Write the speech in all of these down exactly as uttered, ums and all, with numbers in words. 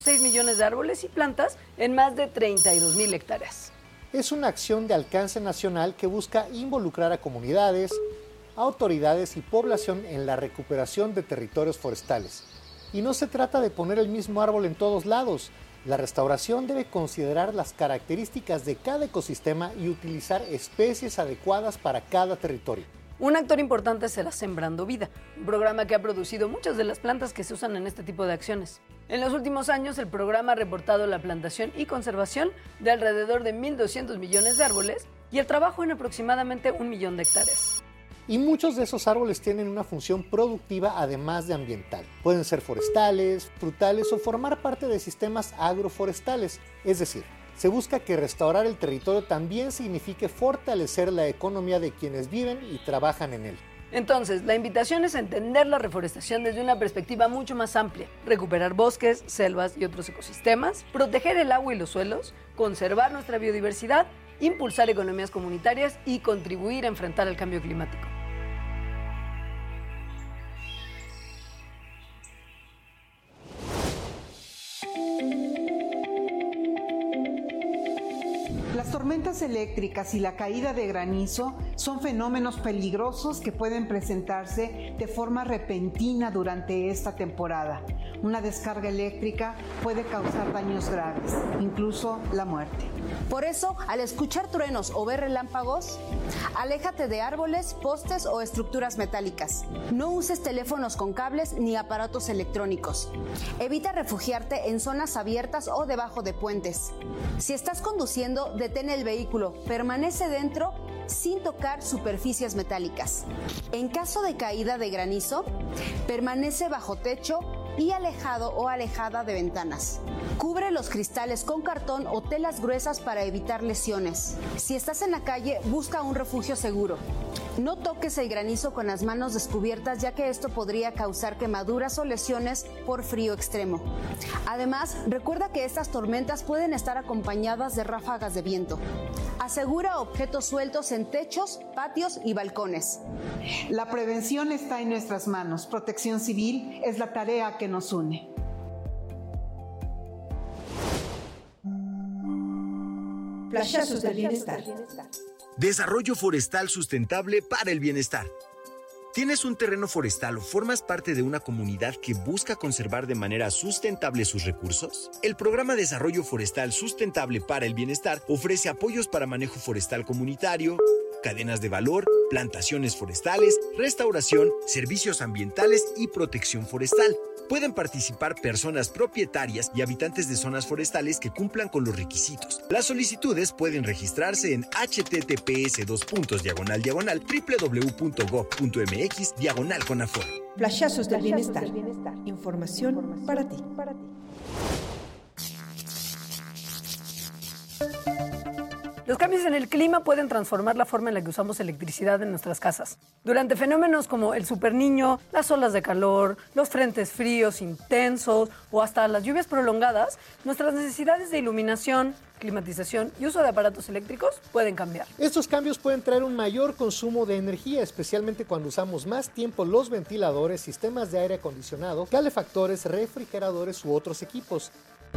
seis millones de árboles y plantas en más de treinta y dos mil hectáreas. Es una acción de alcance nacional que busca involucrar a comunidades, autoridades y población en la recuperación de territorios forestales. Y no se trata de poner el mismo árbol en todos lados. La restauración debe considerar las características de cada ecosistema y utilizar especies adecuadas para cada territorio. Un actor importante será Sembrando Vida, un programa que ha producido muchas de las plantas que se usan en este tipo de acciones. En los últimos años, el programa ha reportado la plantación y conservación de alrededor de mil doscientos millones de árboles y el trabajo en aproximadamente un millón de hectáreas. Y muchos de esos árboles tienen una función productiva además de ambiental. Pueden ser forestales, frutales o formar parte de sistemas agroforestales, es decir, se busca que restaurar el territorio también signifique fortalecer la economía de quienes viven y trabajan en él. Entonces, la invitación es entender la reforestación desde una perspectiva mucho más amplia, recuperar bosques, selvas y otros ecosistemas, proteger el agua y los suelos, conservar nuestra biodiversidad, impulsar economías comunitarias y contribuir a enfrentar el cambio climático. Las tormentas eléctricas y la caída de granizo son fenómenos peligrosos que pueden presentarse de forma repentina durante esta temporada. Una descarga eléctrica puede causar daños graves, incluso la muerte. Por eso, al escuchar truenos o ver relámpagos, aléjate de árboles, postes o estructuras metálicas. No uses teléfonos con cables ni aparatos electrónicos. Evita refugiarte en zonas abiertas o debajo de puentes. Si estás conduciendo, detén el vehículo, permanece dentro sin tocar superficies metálicas. En caso de caída de granizo, permanece bajo techo y alejado o alejada de ventanas. Cubre los cristales con cartón o telas gruesas para evitar lesiones. Si estás en la calle, busca un refugio seguro. No toques el granizo con las manos descubiertas, ya que esto podría causar quemaduras o lesiones por frío extremo. Además, recuerda que estas tormentas pueden estar acompañadas de ráfagas de viento. Asegura objetos sueltos en techos, patios y balcones. La prevención está en nuestras manos. Protección Civil es la tarea que nos une. Flashazos del bienestar. Desarrollo forestal sustentable para el bienestar. ¿Tienes un terreno forestal o formas parte de una comunidad que busca conservar de manera sustentable sus recursos? El programa Desarrollo Forestal Sustentable para el Bienestar ofrece apoyos para manejo forestal comunitario, cadenas de valor, plantaciones forestales, restauración, servicios ambientales y protección forestal. Pueden participar personas propietarias y habitantes de zonas forestales que cumplan con los requisitos. Las solicitudes pueden registrarse en https dos puntos diagonal diagonal www.gov.mx diagonal Conafor. Flashazos del bienestar. Información para ti. Los cambios en el clima pueden transformar la forma en la que usamos electricidad en nuestras casas. Durante fenómenos como el superniño, las olas de calor, los frentes fríos intensos o hasta las lluvias prolongadas, nuestras necesidades de iluminación, climatización y uso de aparatos eléctricos pueden cambiar. Estos cambios pueden traer un mayor consumo de energía, especialmente cuando usamos más tiempo los ventiladores, sistemas de aire acondicionado, calefactores, refrigeradores u otros equipos.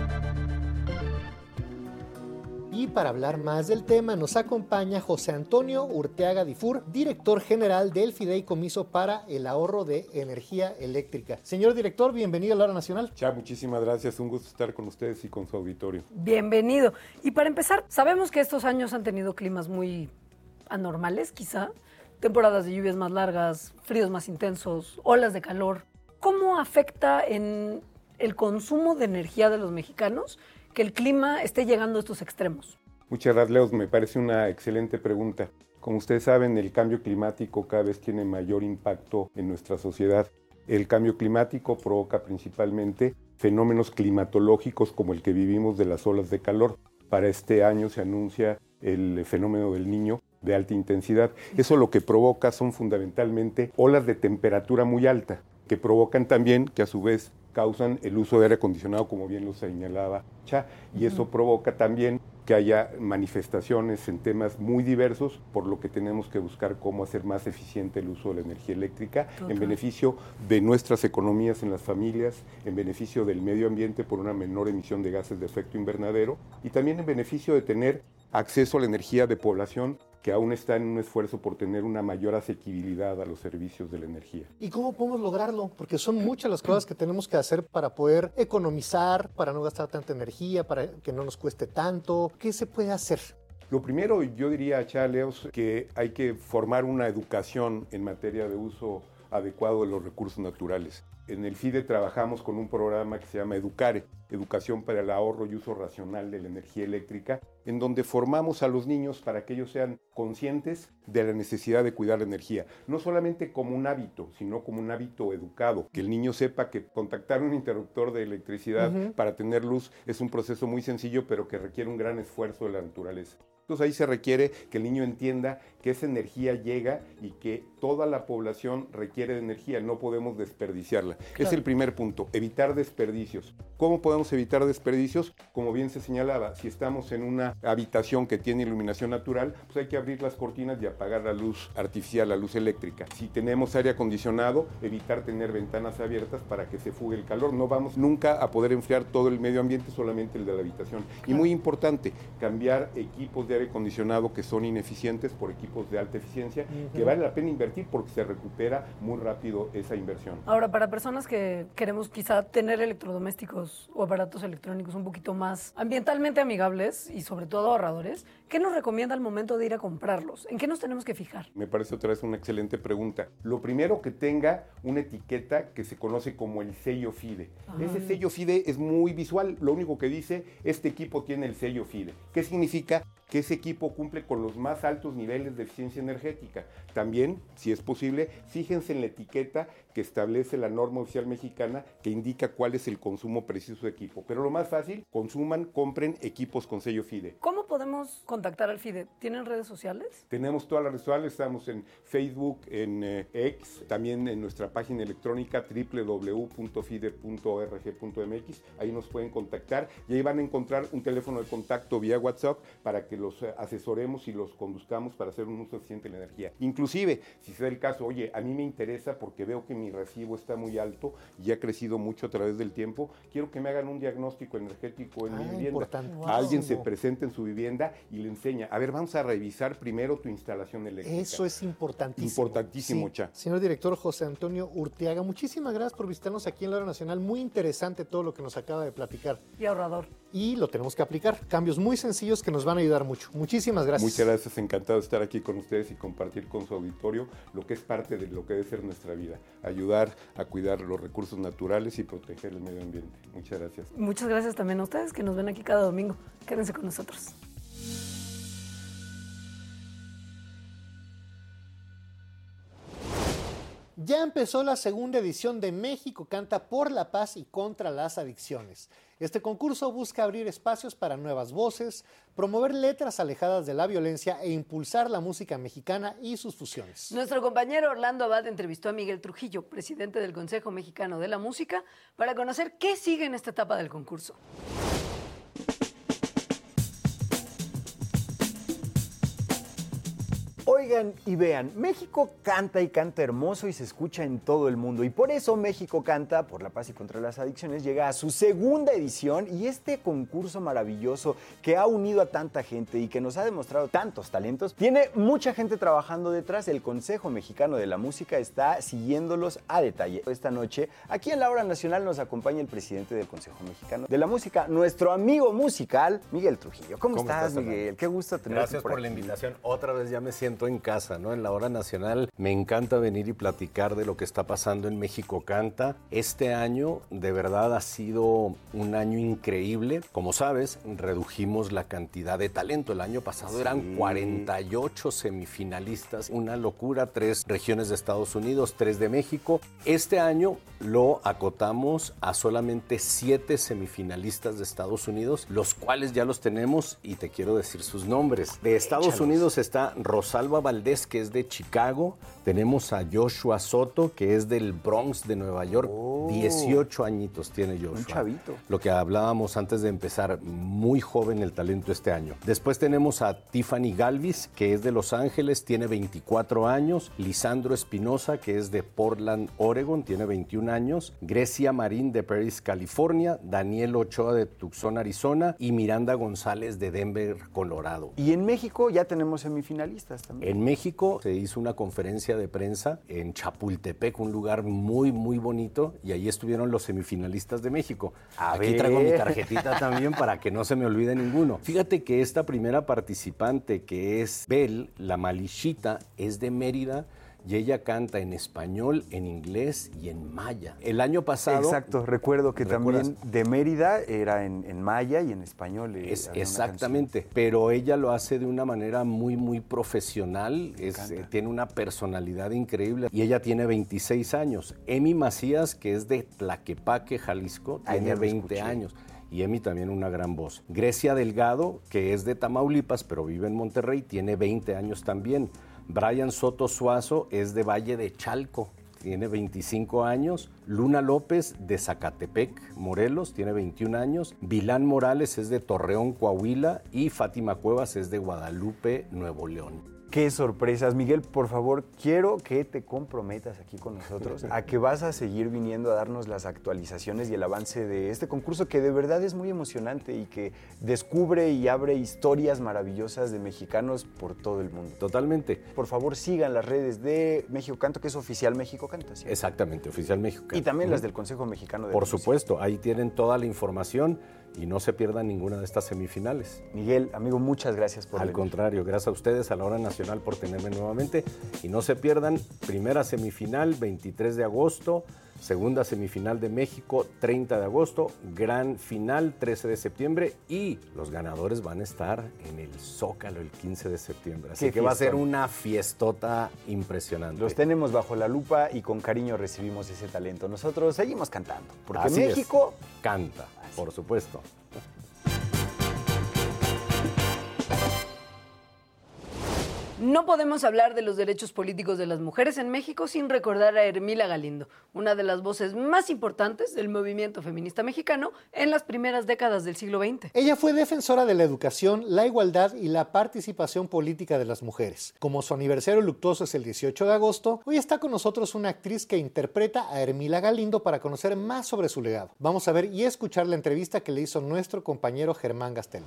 Y para hablar más del tema nos acompaña José Antonio Urteaga Difur, director general del Fideicomiso para el Ahorro de Energía Eléctrica. Señor director, bienvenido a la Hora Nacional. Ya, muchísimas gracias, un gusto estar con ustedes y con su auditorio. Bienvenido. Y para empezar, sabemos que estos años han tenido climas muy anormales, quizá, temporadas de lluvias más largas, fríos más intensos, olas de calor. ¿Cómo afecta en el consumo de energía de los mexicanos que el clima esté llegando a estos extremos? Muchas gracias, Leo. Me parece una excelente pregunta. Como ustedes saben, el cambio climático cada vez tiene mayor impacto en nuestra sociedad. El cambio climático provoca principalmente fenómenos climatológicos como el que vivimos de las olas de calor. Para este año se anuncia el fenómeno del Niño de alta intensidad. Eso lo que provoca son fundamentalmente olas de temperatura muy alta, que provocan también que a su vez causan el uso de aire acondicionado, como bien lo señalaba Cha, y eso provoca también que haya manifestaciones en temas muy diversos, por lo que tenemos que buscar cómo hacer más eficiente el uso de la energía eléctrica Total. en beneficio de nuestras economías en las familias, en beneficio del medio ambiente por una menor emisión de gases de efecto invernadero y también en beneficio de tener acceso a la energía de población que aún está en un esfuerzo por tener una mayor asequibilidad a los servicios de la energía. ¿Y cómo podemos lograrlo? Porque son muchas las cosas que tenemos que hacer para poder economizar, para no gastar tanta energía, para que no nos cueste tanto. ¿Qué se puede hacer? Lo primero, yo diría, Chaleos, que hay que formar una educación en materia de uso adecuado de los recursos naturales. En el FIDE trabajamos con un programa que se llama Educare, Educación para el Ahorro y Uso Racional de la Energía Eléctrica, en donde formamos a los niños para que ellos sean conscientes de la necesidad de cuidar la energía, no solamente como un hábito, sino como un hábito educado, que el niño sepa que contactar un interruptor de electricidad uh-huh. para tener luz es un proceso muy sencillo, pero que requiere un gran esfuerzo de la naturaleza. Entonces ahí se requiere que el niño entienda que esa energía llega y que toda la población requiere de energía, no podemos desperdiciarla. Claro. Es el primer punto, evitar desperdicios. ¿Cómo podemos evitar desperdicios? Como bien se señalaba, si estamos en una habitación que tiene iluminación natural, pues hay que abrir las cortinas y apagar la luz artificial, la luz eléctrica. Si tenemos aire acondicionado, evitar tener ventanas abiertas para que se fugue el calor. No vamos nunca a poder enfriar todo el medio ambiente, solamente el de la habitación. Claro. Y muy importante, cambiar equipos de aire acondicionado que son ineficientes por equipos de alta eficiencia, uh-huh. que vale la pena invertir porque se recupera muy rápido esa inversión. Ahora, para personas que queremos quizá tener electrodomésticos o aparatos electrónicos un poquito más ambientalmente amigables y sobre todo ahorradores, ¿qué nos recomienda al momento de ir a comprarlos? ¿En qué nos tenemos que fijar? Me parece otra vez una excelente pregunta. Lo primero, que tenga una etiqueta que se conoce como el sello FIDE. Ah. Ese sello FIDE es muy visual, lo único que dice, este equipo tiene el sello FIDE. ¿Qué significa? Que ese equipo cumple con los más altos niveles de eficiencia energética. También, si es posible, fíjense en la etiqueta que establece la norma oficial mexicana que indica cuál es el consumo preciso de equipo. Pero lo más fácil, consuman, compren equipos con sello FIDE. ¿Cómo podemos contactar al FIDE? ¿Tienen redes sociales? Tenemos todas las redes sociales, estamos en Facebook, en eh, X, también en nuestra página electrónica doble u doble u doble u punto fide punto org punto m x. Ahí nos pueden contactar y ahí van a encontrar un teléfono de contacto vía WhatsApp para que los asesoremos y los conduzcamos para hacer un uso eficiente de la energía. Inclusive, si se da el caso, oye, a mí me interesa porque veo que mi recibo está muy alto y ha crecido mucho a través del tiempo, quiero que me hagan un diagnóstico energético en ah, mi vivienda. Wow. Alguien se presenta en su vivienda y le enseña, a ver, vamos a revisar primero tu instalación eléctrica. Eso es importantísimo. Importantísimo, sí. Cha. Señor director José Antonio Urteaga, muchísimas gracias por visitarnos aquí en la Hora Nacional. Muy interesante todo lo que nos acaba de platicar. Y ahorrador. Y lo tenemos que aplicar. Cambios muy sencillos que nos van a ayudar mucho. Muchísimas gracias. Muchas gracias, encantado de estar aquí con ustedes y compartir con su auditorio lo que es parte de lo que debe ser nuestra vida, ayudar a cuidar los recursos naturales y proteger el medio ambiente. Muchas gracias. Muchas gracias también a ustedes que nos ven aquí cada domingo. Quédense con nosotros. Ya empezó la segunda edición de México Canta por la Paz y contra las Adicciones. Este concurso busca abrir espacios para nuevas voces, promover letras alejadas de la violencia e impulsar la música mexicana y sus fusiones. Nuestro compañero Orlando Abad entrevistó a Miguel Trujillo, presidente del Consejo Mexicano de la Música, para conocer qué sigue en esta etapa del concurso. Oigan y vean, México canta y canta hermoso y se escucha en todo el mundo. Y por eso México Canta por la Paz y contra las Adicciones llega a su segunda edición. Y este concurso maravilloso que ha unido a tanta gente y que nos ha demostrado tantos talentos, tiene mucha gente trabajando detrás. El Consejo Mexicano de la Música está siguiéndolos a detalle. Esta noche, aquí en la Hora Nacional, nos acompaña el presidente del Consejo Mexicano de la Música, nuestro amigo musical, Miguel Trujillo. ¿Cómo, ¿Cómo estás, estás, Miguel? Qué gusto tenerte. Gracias por, por la invitación. Otra vez ya me siento en casa, ¿no? En la Hora Nacional me encanta venir y platicar de lo que está pasando en México Canta. Este año de verdad ha sido un año increíble. Como sabes, redujimos la cantidad de talento. El año pasado sí. eran cuarenta y ocho semifinalistas, una locura, tres regiones de Estados Unidos, tres de México. Este año lo acotamos a solamente siete semifinalistas de Estados Unidos, los cuales ya los tenemos y te quiero decir sus nombres. De Estados Échalos. Unidos está Rosalba Valdés, que es de Chicago. Tenemos a Joshua Soto, que es del Bronx de Nueva York. Oh. dieciocho añitos tiene Joshua. Un chavito. Lo que hablábamos antes de empezar, muy joven el talento este año. Después tenemos a Tiffany Galvis, que es de Los Ángeles, tiene veinticuatro años. Lisandro Espinosa, que es de Portland, Oregon, tiene veintiún años. Grecia Marín de Paris, California. Daniel Ochoa de Tucson, Arizona. Y Miranda González de Denver, Colorado. Y en México ya tenemos semifinalistas también. En México se hizo una conferencia de prensa en Chapultepec, un lugar muy, muy bonito, y ahí estuvieron los semifinalistas de México. A Aquí ver. traigo mi tarjetita también para que no se me olvide ninguno. Fíjate que esta primera participante, que es Bel, la Malichita, es de Mérida, y ella canta en español, en inglés y en maya. El año pasado... Exacto, recuerdo que ¿recuerdas? también de Mérida era en, en maya y en español. eh, Es, había una exactamente, pero ella lo hace de una manera muy, muy profesional, es, eh, tiene una personalidad increíble y ella tiene veintiséis años. Emi Macías, que es de Tlaquepaque, Jalisco, Ayer tiene lo veinte escuché. años. Y Emi también una gran voz. Grecia Delgado, que es de Tamaulipas, pero vive en Monterrey, tiene veinte años también. Brian Soto Suazo es de Valle de Chalco, tiene veinticinco años. Luna López de Zacatepec, Morelos, tiene veintiún años. Vilán Morales es de Torreón, Coahuila. Y Fátima Cuevas es de Guadalupe, Nuevo León. Qué sorpresas. Miguel, por favor, quiero que te comprometas aquí con nosotros a que vas a seguir viniendo a darnos las actualizaciones y el avance de este concurso que de verdad es muy emocionante y que descubre y abre historias maravillosas de mexicanos por todo el mundo. Totalmente. Por favor, sigan las redes de México Canto, que es oficial México Canta, ¿cierto? Exactamente, Oficial México. Y también las del Consejo Mexicano de Por la Música. supuesto, ahí tienen toda la información y no se pierdan ninguna de estas semifinales. Miguel, amigo, muchas gracias por Al venir. contrario, gracias a ustedes, a la Hora Nacional, por tenerme nuevamente. Y no se pierdan, primera semifinal, veintitrés de agosto, segunda semifinal de México, treinta de agosto, gran final, trece de septiembre, y los ganadores van a estar en el Zócalo el quince de septiembre. Así Qué que va a ser fiestón. una fiestota impresionante. Los tenemos bajo la lupa y con cariño recibimos ese talento. Nosotros seguimos cantando, porque Así es. México Canta, por supuesto. No podemos hablar de los derechos políticos de las mujeres en México sin recordar a Hermila Galindo, una de las voces más importantes del movimiento feminista mexicano en las primeras décadas del siglo veinte. Ella fue defensora de la educación, la igualdad y la participación política de las mujeres. Como su aniversario luctuoso es el dieciocho de agosto, hoy está con nosotros una actriz que interpreta a Hermila Galindo para conocer más sobre su legado. Vamos a ver y escuchar la entrevista que le hizo nuestro compañero Germán Gastelum.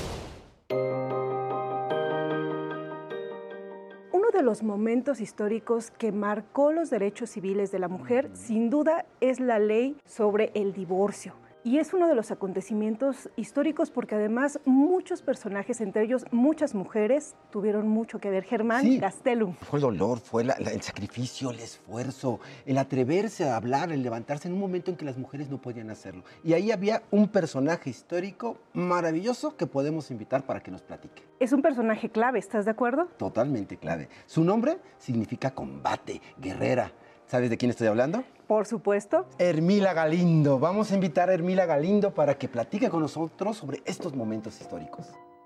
Uno de los momentos históricos que marcó los derechos civiles de la mujer, sin duda, es la ley sobre el divorcio. Y es uno de los acontecimientos históricos porque además muchos personajes, entre ellos muchas mujeres, tuvieron mucho que ver. Germán Sí. Gastelum. Fue el dolor, fue la- la- el sacrificio, el esfuerzo, el atreverse a hablar, el levantarse en un momento en que las mujeres no podían hacerlo. Y ahí había un personaje histórico maravilloso que podemos invitar para que nos platique. Es un personaje clave, ¿estás de acuerdo? Totalmente clave. Su nombre significa combate, guerrera. ¿Sabes de quién estoy hablando? Por supuesto. Hermila Galindo. Vamos a invitar a Hermila Galindo para que platique con nosotros sobre estos momentos históricos.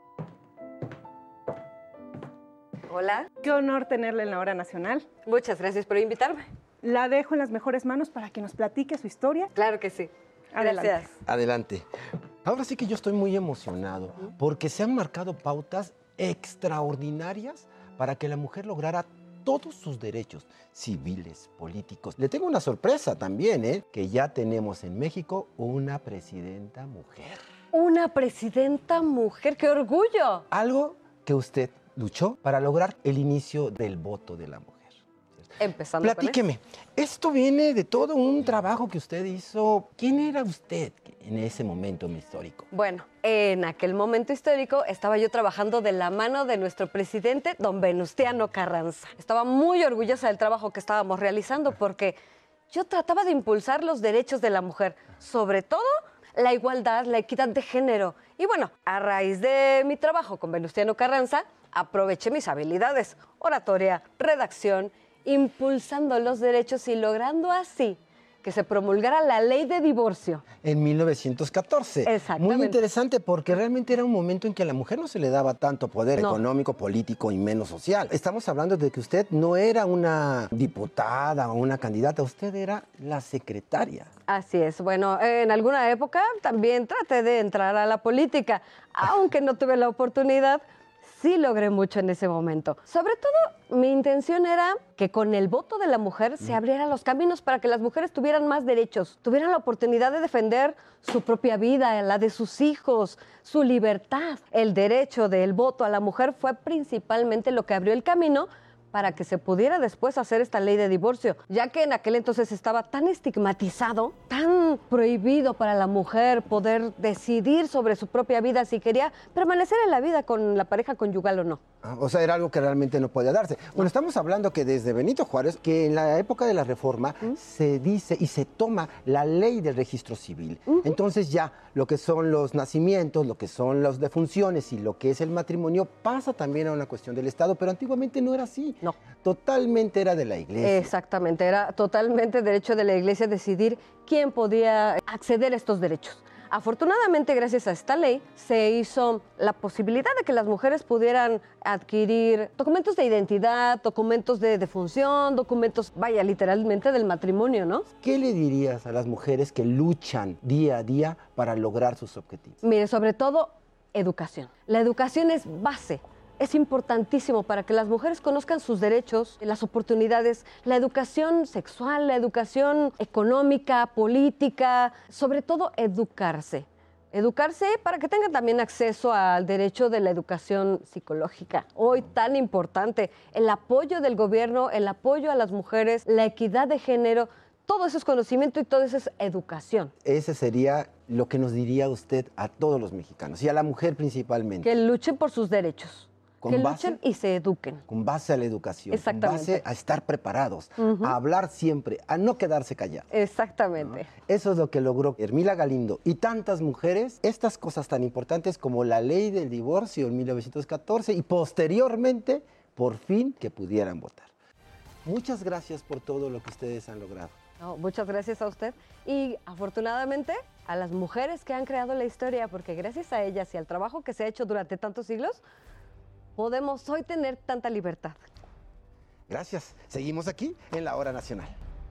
Hola. Qué honor tenerla en la Hora Nacional. Muchas gracias por invitarme. La dejo en las mejores manos para que nos platique su historia. Claro que sí. Adelante. Gracias. Adelante. Ahora sí que yo estoy muy emocionado porque se han marcado pautas extraordinarias para que la mujer lograra todos sus derechos civiles, políticos. Le tengo una sorpresa también, ¿eh? Que ya tenemos en México una presidenta mujer. Una presidenta mujer, ¡qué orgullo! Algo que usted luchó para lograr el inicio del voto de la mujer. Empezando Platíqueme, esto viene de todo un trabajo que usted hizo. ¿Quién era usted en ese momento histórico? Bueno, en aquel momento histórico estaba yo trabajando de la mano de nuestro presidente, don Venustiano Carranza. Estaba muy orgullosa del trabajo que estábamos realizando porque yo trataba de impulsar los derechos de la mujer, sobre todo la igualdad, la equidad de género. Y bueno, a raíz de mi trabajo con Venustiano Carranza, aproveché mis habilidades, oratoria, redacción, impulsando los derechos y logrando así que se promulgara la ley de divorcio. En mil novecientos catorce. Exactamente. Muy interesante porque realmente era un momento en que a la mujer no se le daba tanto poder No. económico, político y menos social. Estamos hablando de que usted no era una diputada o una candidata, usted era la secretaria. Así es. Bueno, en alguna época también traté de entrar a la política, aunque no tuve la oportunidad. Sí logré mucho en ese momento. Sobre todo, mi intención era que con el voto de la mujer se abrieran los caminos para que las mujeres tuvieran más derechos, tuvieran la oportunidad de defender su propia vida, la de sus hijos, su libertad. El derecho del voto a la mujer fue principalmente lo que abrió el camino para que se pudiera después hacer esta ley de divorcio, ya que en aquel entonces estaba tan estigmatizado, tan prohibido para la mujer poder decidir sobre su propia vida si quería permanecer en la vida con la pareja conyugal o no. O sea, era algo que realmente no podía darse. Bueno, estamos hablando que desde Benito Juárez, que en la época de la Reforma ¿Mm? se dice y se toma la ley del registro civil. Uh-huh. Entonces ya lo que son los nacimientos, lo que son las defunciones y lo que es el matrimonio pasa también a una cuestión del Estado, pero antiguamente no era así. No. Totalmente era de la Iglesia. Exactamente, era totalmente derecho de la Iglesia decidir quién podía acceder a estos derechos. Afortunadamente, gracias a esta ley, se hizo la posibilidad de que las mujeres pudieran adquirir documentos de identidad, documentos de defunción, documentos, vaya, literalmente del matrimonio, ¿no? ¿Qué le dirías a las mujeres que luchan día a día para lograr sus objetivos? Mire, sobre todo, educación. La educación es base. Es importantísimo para que las mujeres conozcan sus derechos, las oportunidades, la educación sexual, la educación económica, política, sobre todo educarse. Educarse para que tengan también acceso al derecho de la educación psicológica. Hoy tan importante, el apoyo del gobierno, el apoyo a las mujeres, la equidad de género, todo eso es conocimiento y todo eso es educación. Ese sería lo que nos diría usted a todos los mexicanos y a la mujer principalmente. Que luchen por sus derechos. Que base, luchen y se eduquen. Con base a la educación, con base a estar preparados, uh-huh. a hablar siempre, a no quedarse callados. Exactamente. ¿No? Eso es lo que logró Ermila Galindo y tantas mujeres, estas cosas tan importantes como la ley del divorcio en mil novecientos catorce y posteriormente, por fin, que pudieran votar. Muchas gracias por todo lo que ustedes han logrado. No, muchas gracias a usted y afortunadamente a las mujeres que han creado la historia, porque gracias a ellas y al trabajo que se ha hecho durante tantos siglos, podemos hoy tener tanta libertad. Gracias. Seguimos aquí en la Hora Nacional.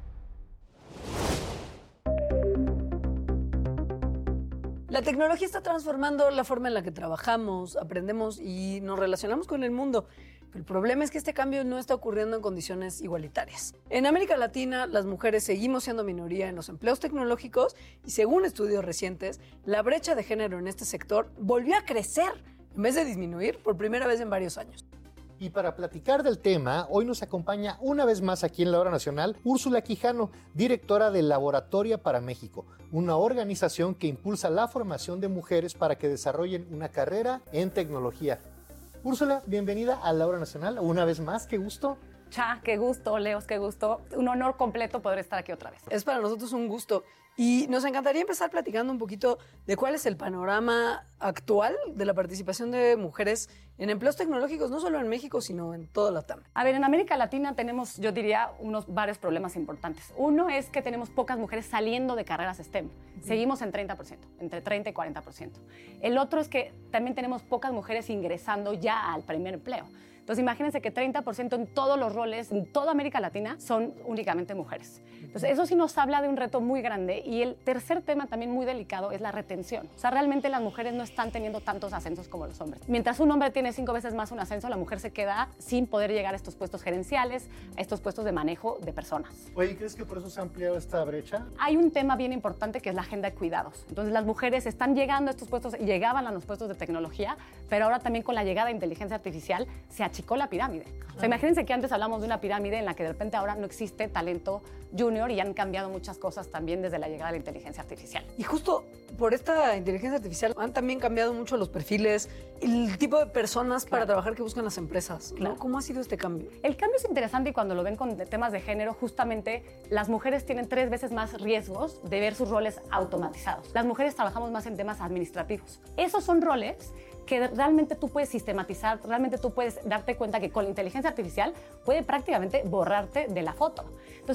La tecnología está transformando la forma en la que trabajamos, aprendemos y nos relacionamos con el mundo. El problema es que este cambio no está ocurriendo en condiciones igualitarias. En América Latina, las mujeres seguimos siendo minoría en los empleos tecnológicos y según estudios recientes, la brecha de género en este sector volvió a crecer en vez de disminuir por primera vez en varios años. Y para platicar del tema, hoy nos acompaña una vez más aquí en la Hora Nacional Úrsula Quijano, directora de Laboratoria para México, una organización que impulsa la formación de mujeres para que desarrollen una carrera en tecnología. Úrsula, bienvenida a la Hora Nacional, una vez más, qué gusto. Cha, qué gusto, Leos, qué gusto. Un honor completo poder estar aquí otra vez. Es para nosotros un gusto. Y nos encantaría empezar platicando un poquito de cuál es el panorama actual de la participación de mujeres en empleos tecnológicos, no solo en México, sino en toda la T A M. A ver, en América Latina tenemos, yo diría, unos varios problemas importantes. Uno es que tenemos pocas mujeres saliendo de carreras STEM. Seguimos en treinta por ciento, entre treinta y cuarenta por ciento. El otro es que también tenemos pocas mujeres ingresando ya al primer empleo. Entonces, imagínense que treinta por ciento en todos los roles, en toda América Latina, son únicamente mujeres. Entonces, eso sí nos habla de un reto muy grande. Y el tercer tema también muy delicado es la retención. O sea, realmente las mujeres no están teniendo tantos ascensos como los hombres. Mientras un hombre tiene cinco veces más un ascenso, la mujer se queda sin poder llegar a estos puestos gerenciales, a estos puestos de manejo de personas. Oye, ¿crees que por eso se ha ampliado esta brecha? Hay un tema bien importante que es la agenda de cuidados. Entonces, las mujeres están llegando a estos puestos, llegaban a los puestos de tecnología, pero ahora también con la llegada de inteligencia artificial se achicó la pirámide. O sea, imagínense que antes hablamos de una pirámide en la que de repente ahora no existe talento junior y han cambiado muchas cosas también desde la llegada de la inteligencia artificial. Y justo por esta inteligencia artificial han también cambiado mucho los perfiles, el tipo de personas claro. para trabajar que buscan las empresas, ¿no? Claro. ¿Cómo ha sido este cambio? El cambio es interesante y cuando lo ven con temas de género, justamente las mujeres tienen tres veces más riesgos de ver sus roles automatizados. Las mujeres trabajamos más en temas administrativos. Esos son roles que realmente tú puedes sistematizar, realmente tú puedes darte cuenta que con la inteligencia artificial puede prácticamente borrarte de la foto. Entonces, eso es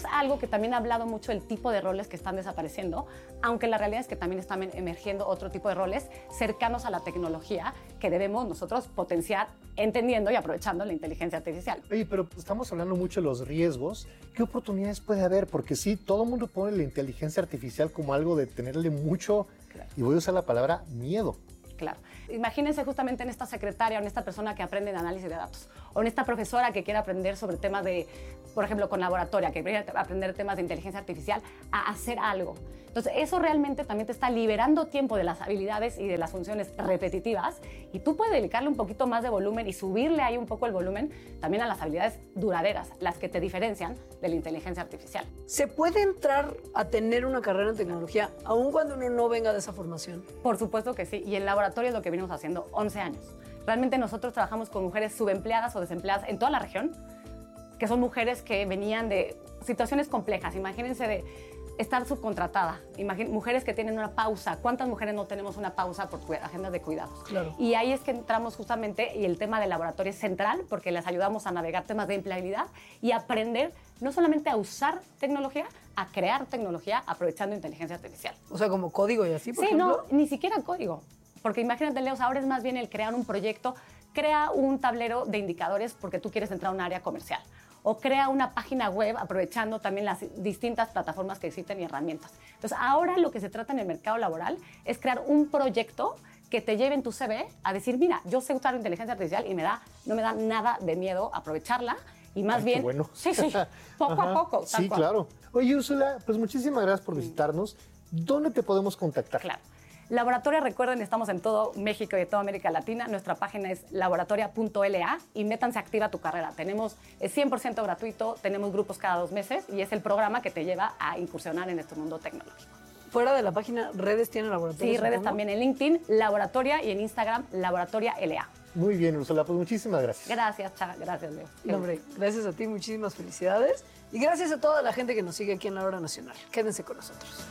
algo que también ha hablado mucho del tipo de roles que están desapareciendo, aunque la realidad es que también están emergiendo otro tipo de roles cercanos a la tecnología que debemos nosotros potenciar entendiendo y aprovechando la inteligencia artificial. Oye, pero estamos hablando mucho de los riesgos. ¿Qué oportunidades puede haber? Porque sí, todo el mundo pone la inteligencia artificial como algo de tenerle mucho, claro. Y voy a usar la palabra miedo. Claro. Imagínense justamente en esta secretaria o en esta persona que aprende de análisis de datos o en esta profesora que quiere aprender sobre temas de, por ejemplo, con laboratoria, que quiere aprender temas de inteligencia artificial a hacer algo. Entonces, eso realmente también te está liberando tiempo de las habilidades y de las funciones repetitivas y tú puedes dedicarle un poquito más de volumen y subirle ahí un poco el volumen también a las habilidades duraderas, las que te diferencian de la inteligencia artificial. ¿Se puede entrar a tener una carrera en tecnología aun cuando uno no venga de esa formación? Por supuesto que sí, y el laboratorio es lo que venimos haciendo once años. Realmente nosotros trabajamos con mujeres subempleadas o desempleadas en toda la región, que son mujeres que venían de situaciones complejas. Imagínense de estar subcontratada, Imagín, mujeres que tienen una pausa. ¿Cuántas mujeres no tenemos una pausa por agendas de cuidados? Claro. Y ahí es que entramos justamente, y el tema del laboratorio es central, porque les ayudamos a navegar temas de empleabilidad y aprender no solamente a usar tecnología, a crear tecnología aprovechando inteligencia artificial. O sea, como código y así, por sí, ejemplo. Sí, no, ni siquiera código. Porque imagínate, Leo, ahora es más bien el crear un proyecto, crea un tablero de indicadores porque tú quieres entrar a un área comercial. O crea una página web aprovechando también las distintas plataformas que existen y herramientas. Entonces, ahora lo que se trata en el mercado laboral es crear un proyecto que te lleve en tu C V a decir, mira, yo sé usar inteligencia artificial y me da, no me da nada de miedo aprovecharla y más Ay, bien... qué bueno. Sí, sí, poco Ajá. a poco. Sí, cual. claro. Oye, Úrsula, pues muchísimas gracias por visitarnos. ¿Dónde te podemos contactar? Claro. Laboratoria, recuerden, estamos en todo México y toda América Latina. Nuestra página es laboratoria punto L A y métanse Activa tu Carrera. Tenemos es cien por ciento gratuito, tenemos grupos cada dos meses y es el programa que te lleva a incursionar en este mundo tecnológico. Fuera de la página, ¿redes tiene laboratorio? Sí, redes supongo? también en LinkedIn, Laboratoria, y en Instagram, Laboratoria L A. Muy bien, Úrsula, pues muchísimas gracias. Gracias, Cha, gracias, Leo. No, hombre, gracias a ti, muchísimas felicidades. Y gracias a toda la gente que nos sigue aquí en La Hora Nacional. Quédense con nosotros.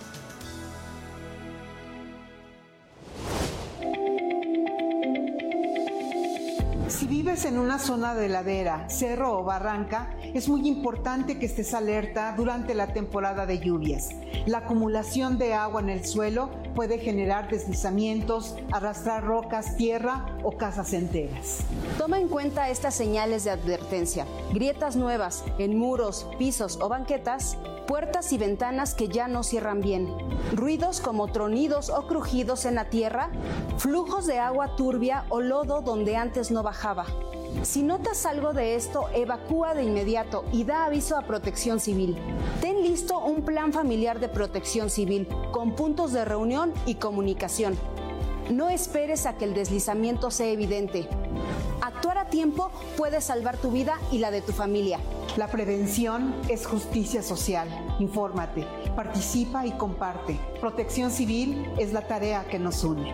Si vives en una zona de ladera, cerro o barranca, es muy importante que estés alerta durante la temporada de lluvias. La acumulación de agua en el suelo puede generar deslizamientos, arrastrar rocas, tierra o casas enteras. Toma en cuenta estas señales de advertencia: grietas nuevas en muros, pisos o banquetas, puertas y ventanas que ya no cierran bien, ruidos como tronidos o crujidos en la tierra, flujos de agua turbia o lodo donde antes no bajaba. Si notas algo de esto, evacúa de inmediato y da aviso a Protección Civil. Ten listo un plan familiar de protección civil con puntos de reunión y comunicación. No esperes a que el deslizamiento sea evidente. Actuar a tiempo puede salvar tu vida y la de tu familia. La prevención es justicia social. Infórmate, participa y comparte. Protección Civil es la tarea que nos une.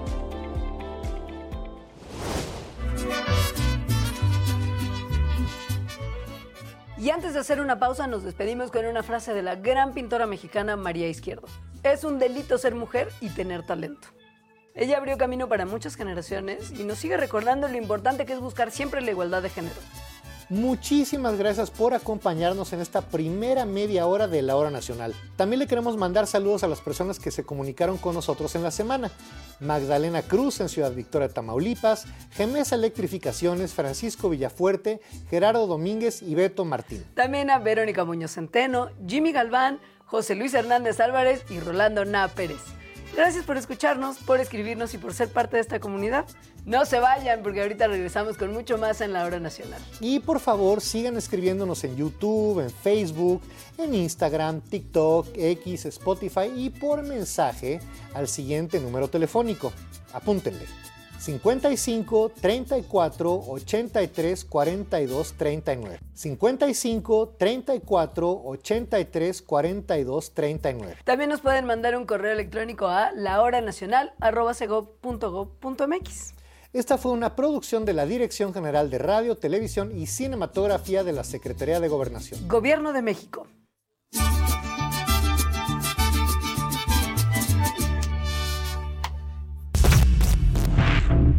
Y antes de hacer una pausa, nos despedimos con una frase de la gran pintora mexicana María Izquierdo. Es un delito ser mujer y tener talento. Ella abrió camino para muchas generaciones y nos sigue recordando lo importante que es buscar siempre la igualdad de género. Muchísimas gracias por acompañarnos en esta primera media hora de La Hora Nacional. También le queremos mandar saludos a las personas que se comunicaron con nosotros en la semana. Magdalena Cruz en Ciudad Victoria, Tamaulipas, Gemesa Electrificaciones, Francisco Villafuerte, Gerardo Domínguez y Beto Martín. También a Verónica Muñoz Centeno, Jimmy Galván, José Luis Hernández Álvarez y Rolando Na Pérez. Gracias por escucharnos, por escribirnos y por ser parte de esta comunidad. No se vayan porque ahorita regresamos con mucho más en La Hora Nacional. Y por favor sigan escribiéndonos en YouTube, en Facebook, en Instagram, TikTok, X, Spotify y por mensaje al siguiente número telefónico. Apúntenle: cincuenta y cinco, treinta y cuatro, ochenta y tres, cuarenta y dos, treinta y nueve. cincuenta y cinco, treinta y cuatro, ochenta y tres, cuarenta y dos, treinta y nueve. También nos pueden mandar un correo electrónico a lahoranacional arroba segov punto gov punto mx. Esta fue una producción de la Dirección General de Radio, Televisión y Cinematografía de la Secretaría de Gobernación. Gobierno de México.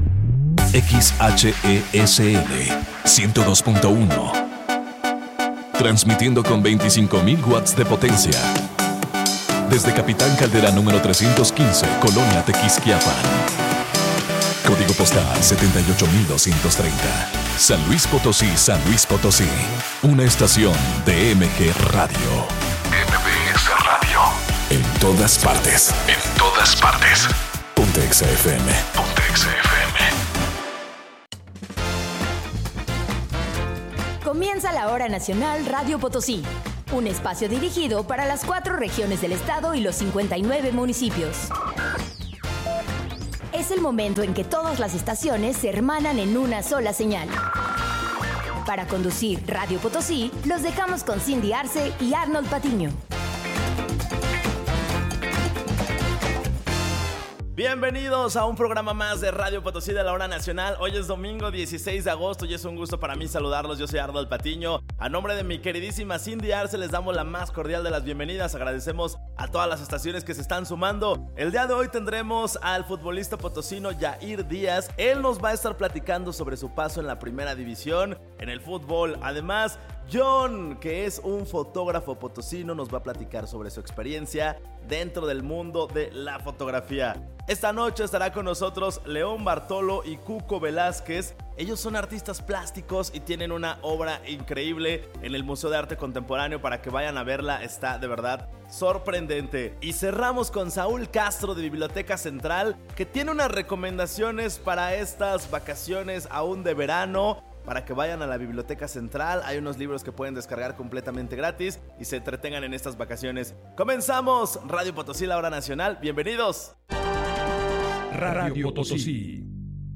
X H E S L ciento dos punto uno transmitiendo con veinticinco mil watts de potencia. Desde Capitán Caldera número trescientos quince, Colonia Tequisquiapan. Código postal setenta y ocho mil doscientos treinta. San Luis Potosí, San Luis Potosí. Una estación de M G Radio. M B S Radio. En todas partes. En todas partes. Ponte Exa F M. Ponte Exa F M. Comienza la Hora Nacional Radio Potosí. Un espacio dirigido para las cuatro regiones del estado y los cincuenta y nueve municipios. Es el momento en que todas las estaciones se hermanan en una sola señal. Para conducir Radio Potosí, los dejamos con Cindy Arce y Arnold Patiño. Bienvenidos a un programa más de Radio Potosí de la Hora Nacional. Hoy es domingo dieciséis de agosto y es un gusto para mí saludarlos. Yo soy Arnold Patiño. A nombre de mi queridísima Cindy Arce les damos la más cordial de las bienvenidas. Agradecemos a todas las estaciones que se están sumando. El día de hoy tendremos al futbolista potosino Yair Díaz. Él nos va a estar platicando sobre su paso en la primera división en el fútbol. Además, John, que es un fotógrafo potosino, nos va a platicar sobre su experiencia dentro del mundo de la fotografía. Esta noche estará con nosotros León Bartolo y Cuco Velázquez. Ellos son artistas plásticos y tienen una obra increíble en el Museo de Arte Contemporáneo. Para que vayan a verla, está de verdad sorprendente. Y cerramos con Saúl Castro de Biblioteca Central, que tiene unas recomendaciones para estas vacaciones aún de verano, para que vayan a la Biblioteca Central. Hay unos libros que pueden descargar completamente gratis y se entretengan en estas vacaciones. Comenzamos Radio Potosí, la Hora Nacional. Bienvenidos. Radio Potosí.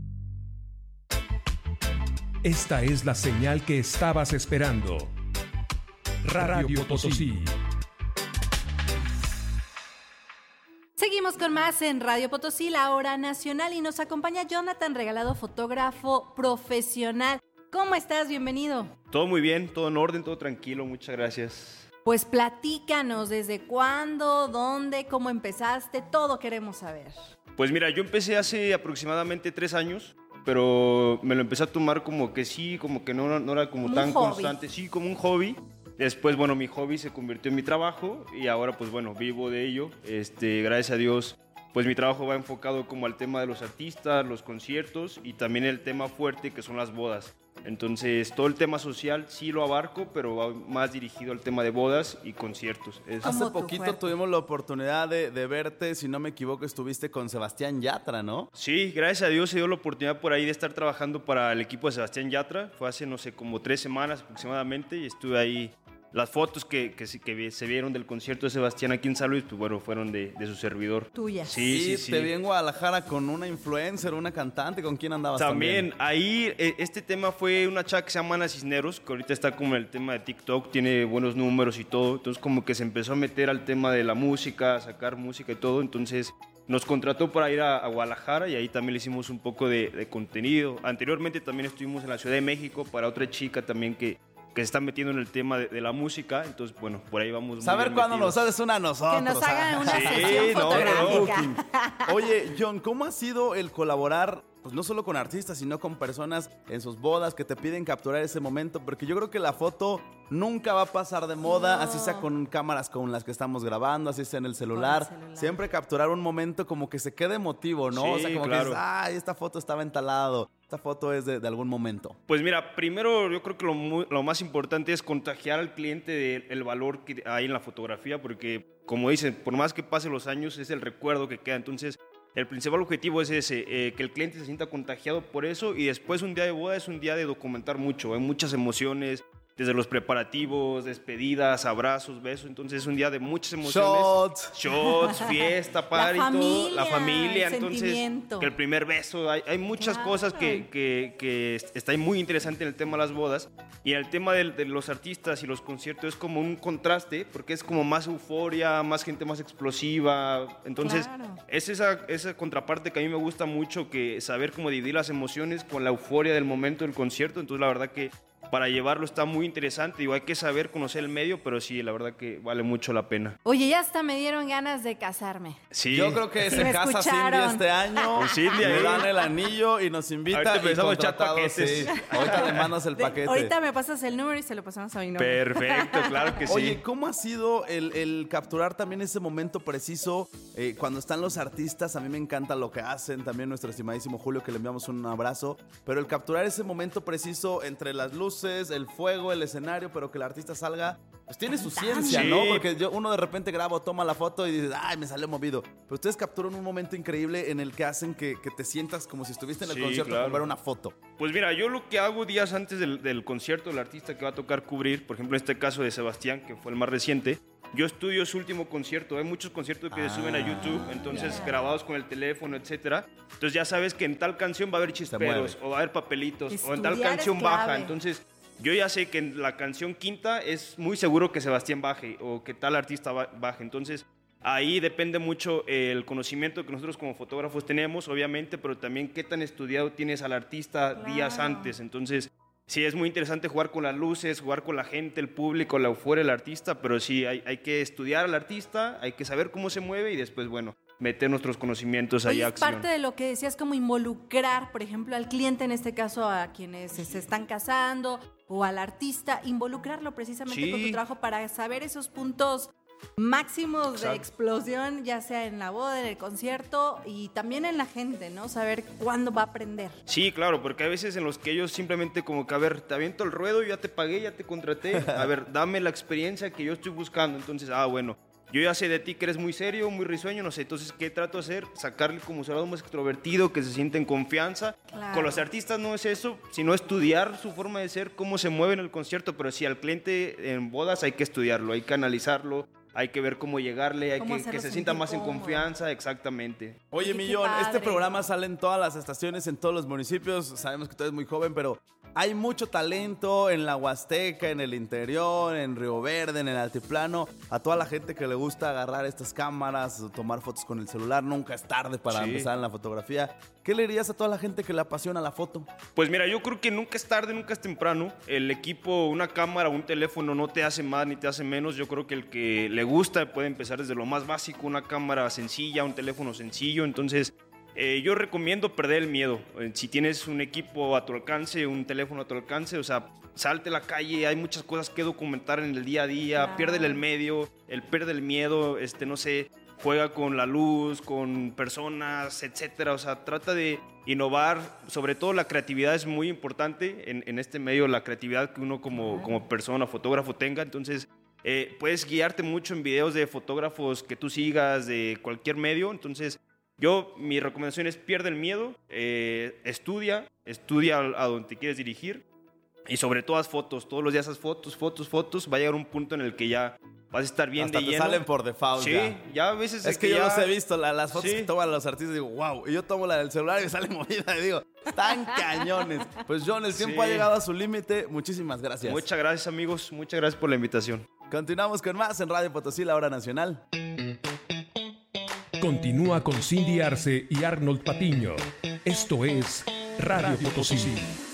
Esta es la señal que estabas esperando. Radio Potosí. Seguimos con más en Radio Potosí, la Hora Nacional, y nos acompaña Jonathan Regalado, fotógrafo profesional. ¿Cómo estás? Bienvenido. Todo muy bien, todo en orden, todo tranquilo, muchas gracias. Pues platícanos, ¿desde cuándo, dónde, cómo empezaste? Todo queremos saber. Pues mira, yo empecé hace aproximadamente tres años, pero me lo empecé a tomar como que sí, como que no, no era como, como tan constante, sí, como un hobby. Después, bueno, mi hobby se convirtió en mi trabajo y ahora, pues bueno, vivo de ello. Este, gracias a Dios, pues mi trabajo va enfocado como al tema de los artistas, los conciertos y también el tema fuerte que son las bodas. Entonces, todo el tema social sí lo abarco, pero va más dirigido al tema de bodas y conciertos. Es... Hace poquito tuvimos la oportunidad de, de verte, si no me equivoco, estuviste con Sebastián Yatra, ¿no? Sí, gracias a Dios se dio la oportunidad por ahí de estar trabajando para el equipo de Sebastián Yatra. Fue hace, no sé, como tres semanas aproximadamente y estuve ahí. Las fotos que, que, que se vieron del concierto de Sebastián aquí en San Luis, pues bueno, fueron de, de su servidor. Tuyas. Sí, sí, sí. Te vi en Guadalajara con una influencer, una cantante. ¿Con quién andabas también? También, ahí este tema fue una chava que se llama Ana Cisneros, que ahorita está como en el tema de TikTok, tiene buenos números y todo. Entonces como que se empezó a meter al tema de la música, a sacar música y todo. Entonces nos contrató para ir a, a Guadalajara y ahí también le hicimos un poco de, de contenido. Anteriormente también estuvimos en la Ciudad de México para otra chica también que... que se están metiendo en el tema de, de la música, entonces, bueno, por ahí vamos. Saber cuándo nos haces una a nosotros. Que nos hagan una sí, sesión no, fotográfica. No. Oye, John, ¿cómo ha sido el colaborar, pues no solo con artistas, sino con personas en sus bodas que te piden capturar ese momento? Porque yo creo que la foto nunca va a pasar de moda, no. Así sea con cámaras con las que estamos grabando, así sea en el celular. el celular. Siempre capturar un momento como que se quede emotivo, ¿no? Sí, o sea, como claro. que dices, ay, esta foto estaba entalado. Esta foto es de, de algún momento. Pues mira, primero yo creo que lo, muy, lo más importante es contagiar al cliente del valor que hay en la fotografía, porque como dicen, por más que pasen los años, es el recuerdo que queda. Entonces, el principal objetivo es ese, eh, que el cliente se sienta contagiado por eso, y después un día de boda es un día de documentar mucho, hay muchas emociones, desde los preparativos, despedidas, abrazos, besos. Entonces es un día de muchas emociones. Shots. Shots, fiesta, party, la familia, todo. La familia. el entonces, sentimiento. que el primer beso. Hay, hay muchas claro. cosas que, que, que está muy interesante en el tema de las bodas. Y en el tema de, de los artistas y los conciertos es como un contraste, porque es como más euforia, más gente más explosiva. Entonces claro. es esa, esa contraparte que a mí me gusta mucho, que saber cómo dividir las emociones con la euforia del momento del concierto. Entonces la verdad que para llevarlo está muy interesante. Digo, hay que saber conocer el medio, pero sí, la verdad que vale mucho la pena. Oye, ya hasta me dieron ganas de casarme. Sí. Yo creo que Sí, se me casa escucharon. Cindy este año. Pues Cindy, le ahí. dan el anillo y nos invita. Ahorita y empezamos a echar contratados, paquetes. sí. Ahorita le mandas el De- paquete. ahorita me pasas el número y se lo pasamos a mi novio. Perfecto, claro que sí. Oye, ¿cómo ha sido el, el capturar también ese momento preciso eh, cuando están los artistas? A mí me encanta lo que hacen, también nuestro estimadísimo Julio, que le enviamos un abrazo, pero el capturar ese momento preciso entre las luces, el fuego, el escenario, pero que el artista salga, pues tiene su ciencia, Sí. ¿no? Porque yo, uno de repente graba o toma la foto y dices, ay, me salió movido. Pero ustedes capturan un momento increíble en el que hacen que, que te sientas como si estuviste en el Sí, concierto claro. con ver una foto. Pues mira, yo lo que hago días antes del, del concierto del artista que va a tocar cubrir, por ejemplo, en este caso de Sebastián, que fue el más reciente, yo estudio su último concierto. Hay muchos conciertos que se suben a YouTube, entonces ya. grabados con el teléfono, etcétera. Entonces ya sabes que en tal canción va a haber chisperos, o va a haber papelitos, o en tal Estudiar canción es baja. clave. Entonces yo ya sé que en la canción quinta es muy seguro que Sebastián baje, o que tal artista ba- baje. Entonces ahí depende mucho el conocimiento que nosotros como fotógrafos tenemos, obviamente, pero también qué tan estudiado tienes al artista días Claro. antes. Entonces, sí, es muy interesante jugar con las luces, jugar con la gente, el público, la euforia del artista, pero sí, hay, hay que estudiar al artista, hay que saber cómo se mueve y después, bueno, meter nuestros conocimientos ahí Oye, a es acción. parte de lo que decías, como involucrar, por ejemplo, al cliente, en este caso a quienes se están casando, o al artista, involucrarlo precisamente Sí. con tu trabajo para saber esos puntos máximos de Exacto. explosión, ya sea en la boda, en el concierto y también en la gente, ¿no? Saber cuándo va a aprender. Sí, claro, porque hay veces en los que ellos simplemente como que, a ver, te aviento el ruedo, ya te pagué, ya te contraté, a ver, dame la experiencia que yo estoy buscando. Entonces, ah, bueno, yo ya sé de ti que eres muy serio, muy risueño, no sé, entonces, ¿qué trato de hacer? Sacarle como su lado más extrovertido, que se siente en confianza. Claro. Con los artistas no es eso, sino estudiar su forma de ser, cómo se mueve en el concierto, pero sí, al cliente en bodas hay que estudiarlo, hay que analizarlo, hay que ver cómo llegarle, hay Cómo que, hacerlo que se sienta sentir más en cómodo. confianza, exactamente. Oye, Oye, qué Millón, este padre. programa sale en todas las estaciones, en todos los municipios. Sabemos que tú eres muy joven, pero hay mucho talento en la Huasteca, en el interior, en Río Verde, en el altiplano. A toda la gente que le gusta agarrar estas cámaras, tomar fotos con el celular, nunca es tarde para Sí. empezar en la fotografía. ¿Qué le dirías a toda la gente que le apasiona la foto? Pues mira, yo creo que nunca es tarde, nunca es temprano. El equipo, una cámara, un teléfono no te hace más ni te hace menos. Yo creo que el que le gusta puede empezar desde lo más básico, una cámara sencilla, un teléfono sencillo. Entonces, eh, yo recomiendo perder el miedo. Eh, Si tienes un equipo a tu alcance, un teléfono a tu alcance, o sea, salte a la calle, hay muchas cosas que documentar en el día a día, Claro. piérdele el medio, el pierde el miedo, este, no sé, juega con la luz, con personas, etcétera. O sea, trata de innovar. Sobre todo la creatividad es muy importante en, en este medio, la creatividad que uno como, como persona, fotógrafo tenga. Entonces, eh, puedes guiarte mucho en videos de fotógrafos que tú sigas, de cualquier medio. Entonces, yo, mi recomendación es pierde el miedo, eh, estudia, estudia a, a donde te quieres dirigir. Y sobre todo haz fotos, todos los días haz fotos, fotos, fotos. Va a llegar un punto en el que ya vas a estar bien Hasta de te lleno. salen por default. Sí, ya. ya a veces Es que, yo ya- los he visto, la- las fotos Sí. que toman los artistas, digo, wow. Y yo tomo la del celular y me sale movida y digo, tan cañones. Pues John, el tiempo Sí. ha llegado a su límite. Muchísimas gracias. Muchas gracias, amigos. Muchas gracias por la invitación. Continuamos con más en Radio Potosí, la hora nacional. Continúa con Cindy Arce y Arnold Patiño. Esto es Radio Potosí.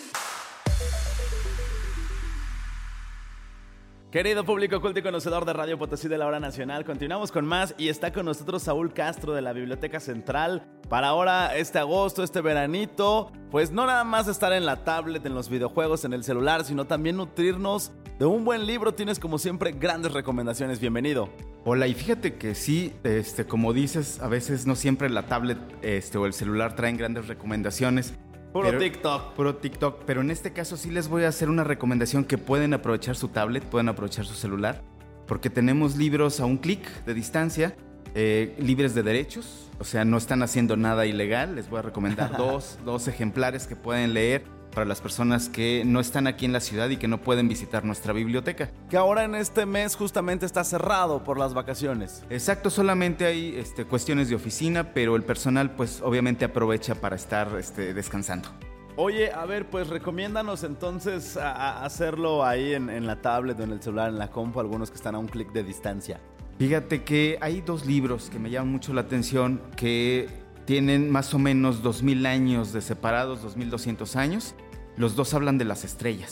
Querido público culto y conocedor de Radio Potosí de la hora nacional, continuamos con más y está con nosotros Saúl Castro de la Biblioteca Central para ahora este agosto, este veranito, pues no nada más estar en la tablet, en los videojuegos, en el celular, sino también nutrirnos de un buen libro. Tienes como siempre grandes recomendaciones, bienvenido. Hola, y fíjate que sí, este, como dices, a veces no siempre la tablet este, o el celular traen grandes recomendaciones. Puro Pero- TikTok. Puro TikTok, pero en este caso sí les voy a hacer una recomendación que pueden aprovechar su tablet, pueden aprovechar su celular, porque tenemos libros a un clic de distancia, eh, libres de derechos, o sea, no están haciendo nada ilegal. Les voy a recomendar dos, dos ejemplares que pueden leer para las personas que no están aquí en la ciudad y que no pueden visitar nuestra biblioteca. Que ahora en este mes justamente está cerrado por las vacaciones. Exacto, solamente hay este, cuestiones de oficina, pero el personal pues obviamente aprovecha para estar este, descansando. Oye, a ver, pues recomiéndanos entonces a, a hacerlo ahí en, en la tablet o en el celular, en la compu, algunos que están a un clic de distancia. Fíjate que hay dos libros que me llaman mucho la atención, que tienen más o menos dos mil años de separados, dos mil doscientos años. Los dos hablan de las estrellas.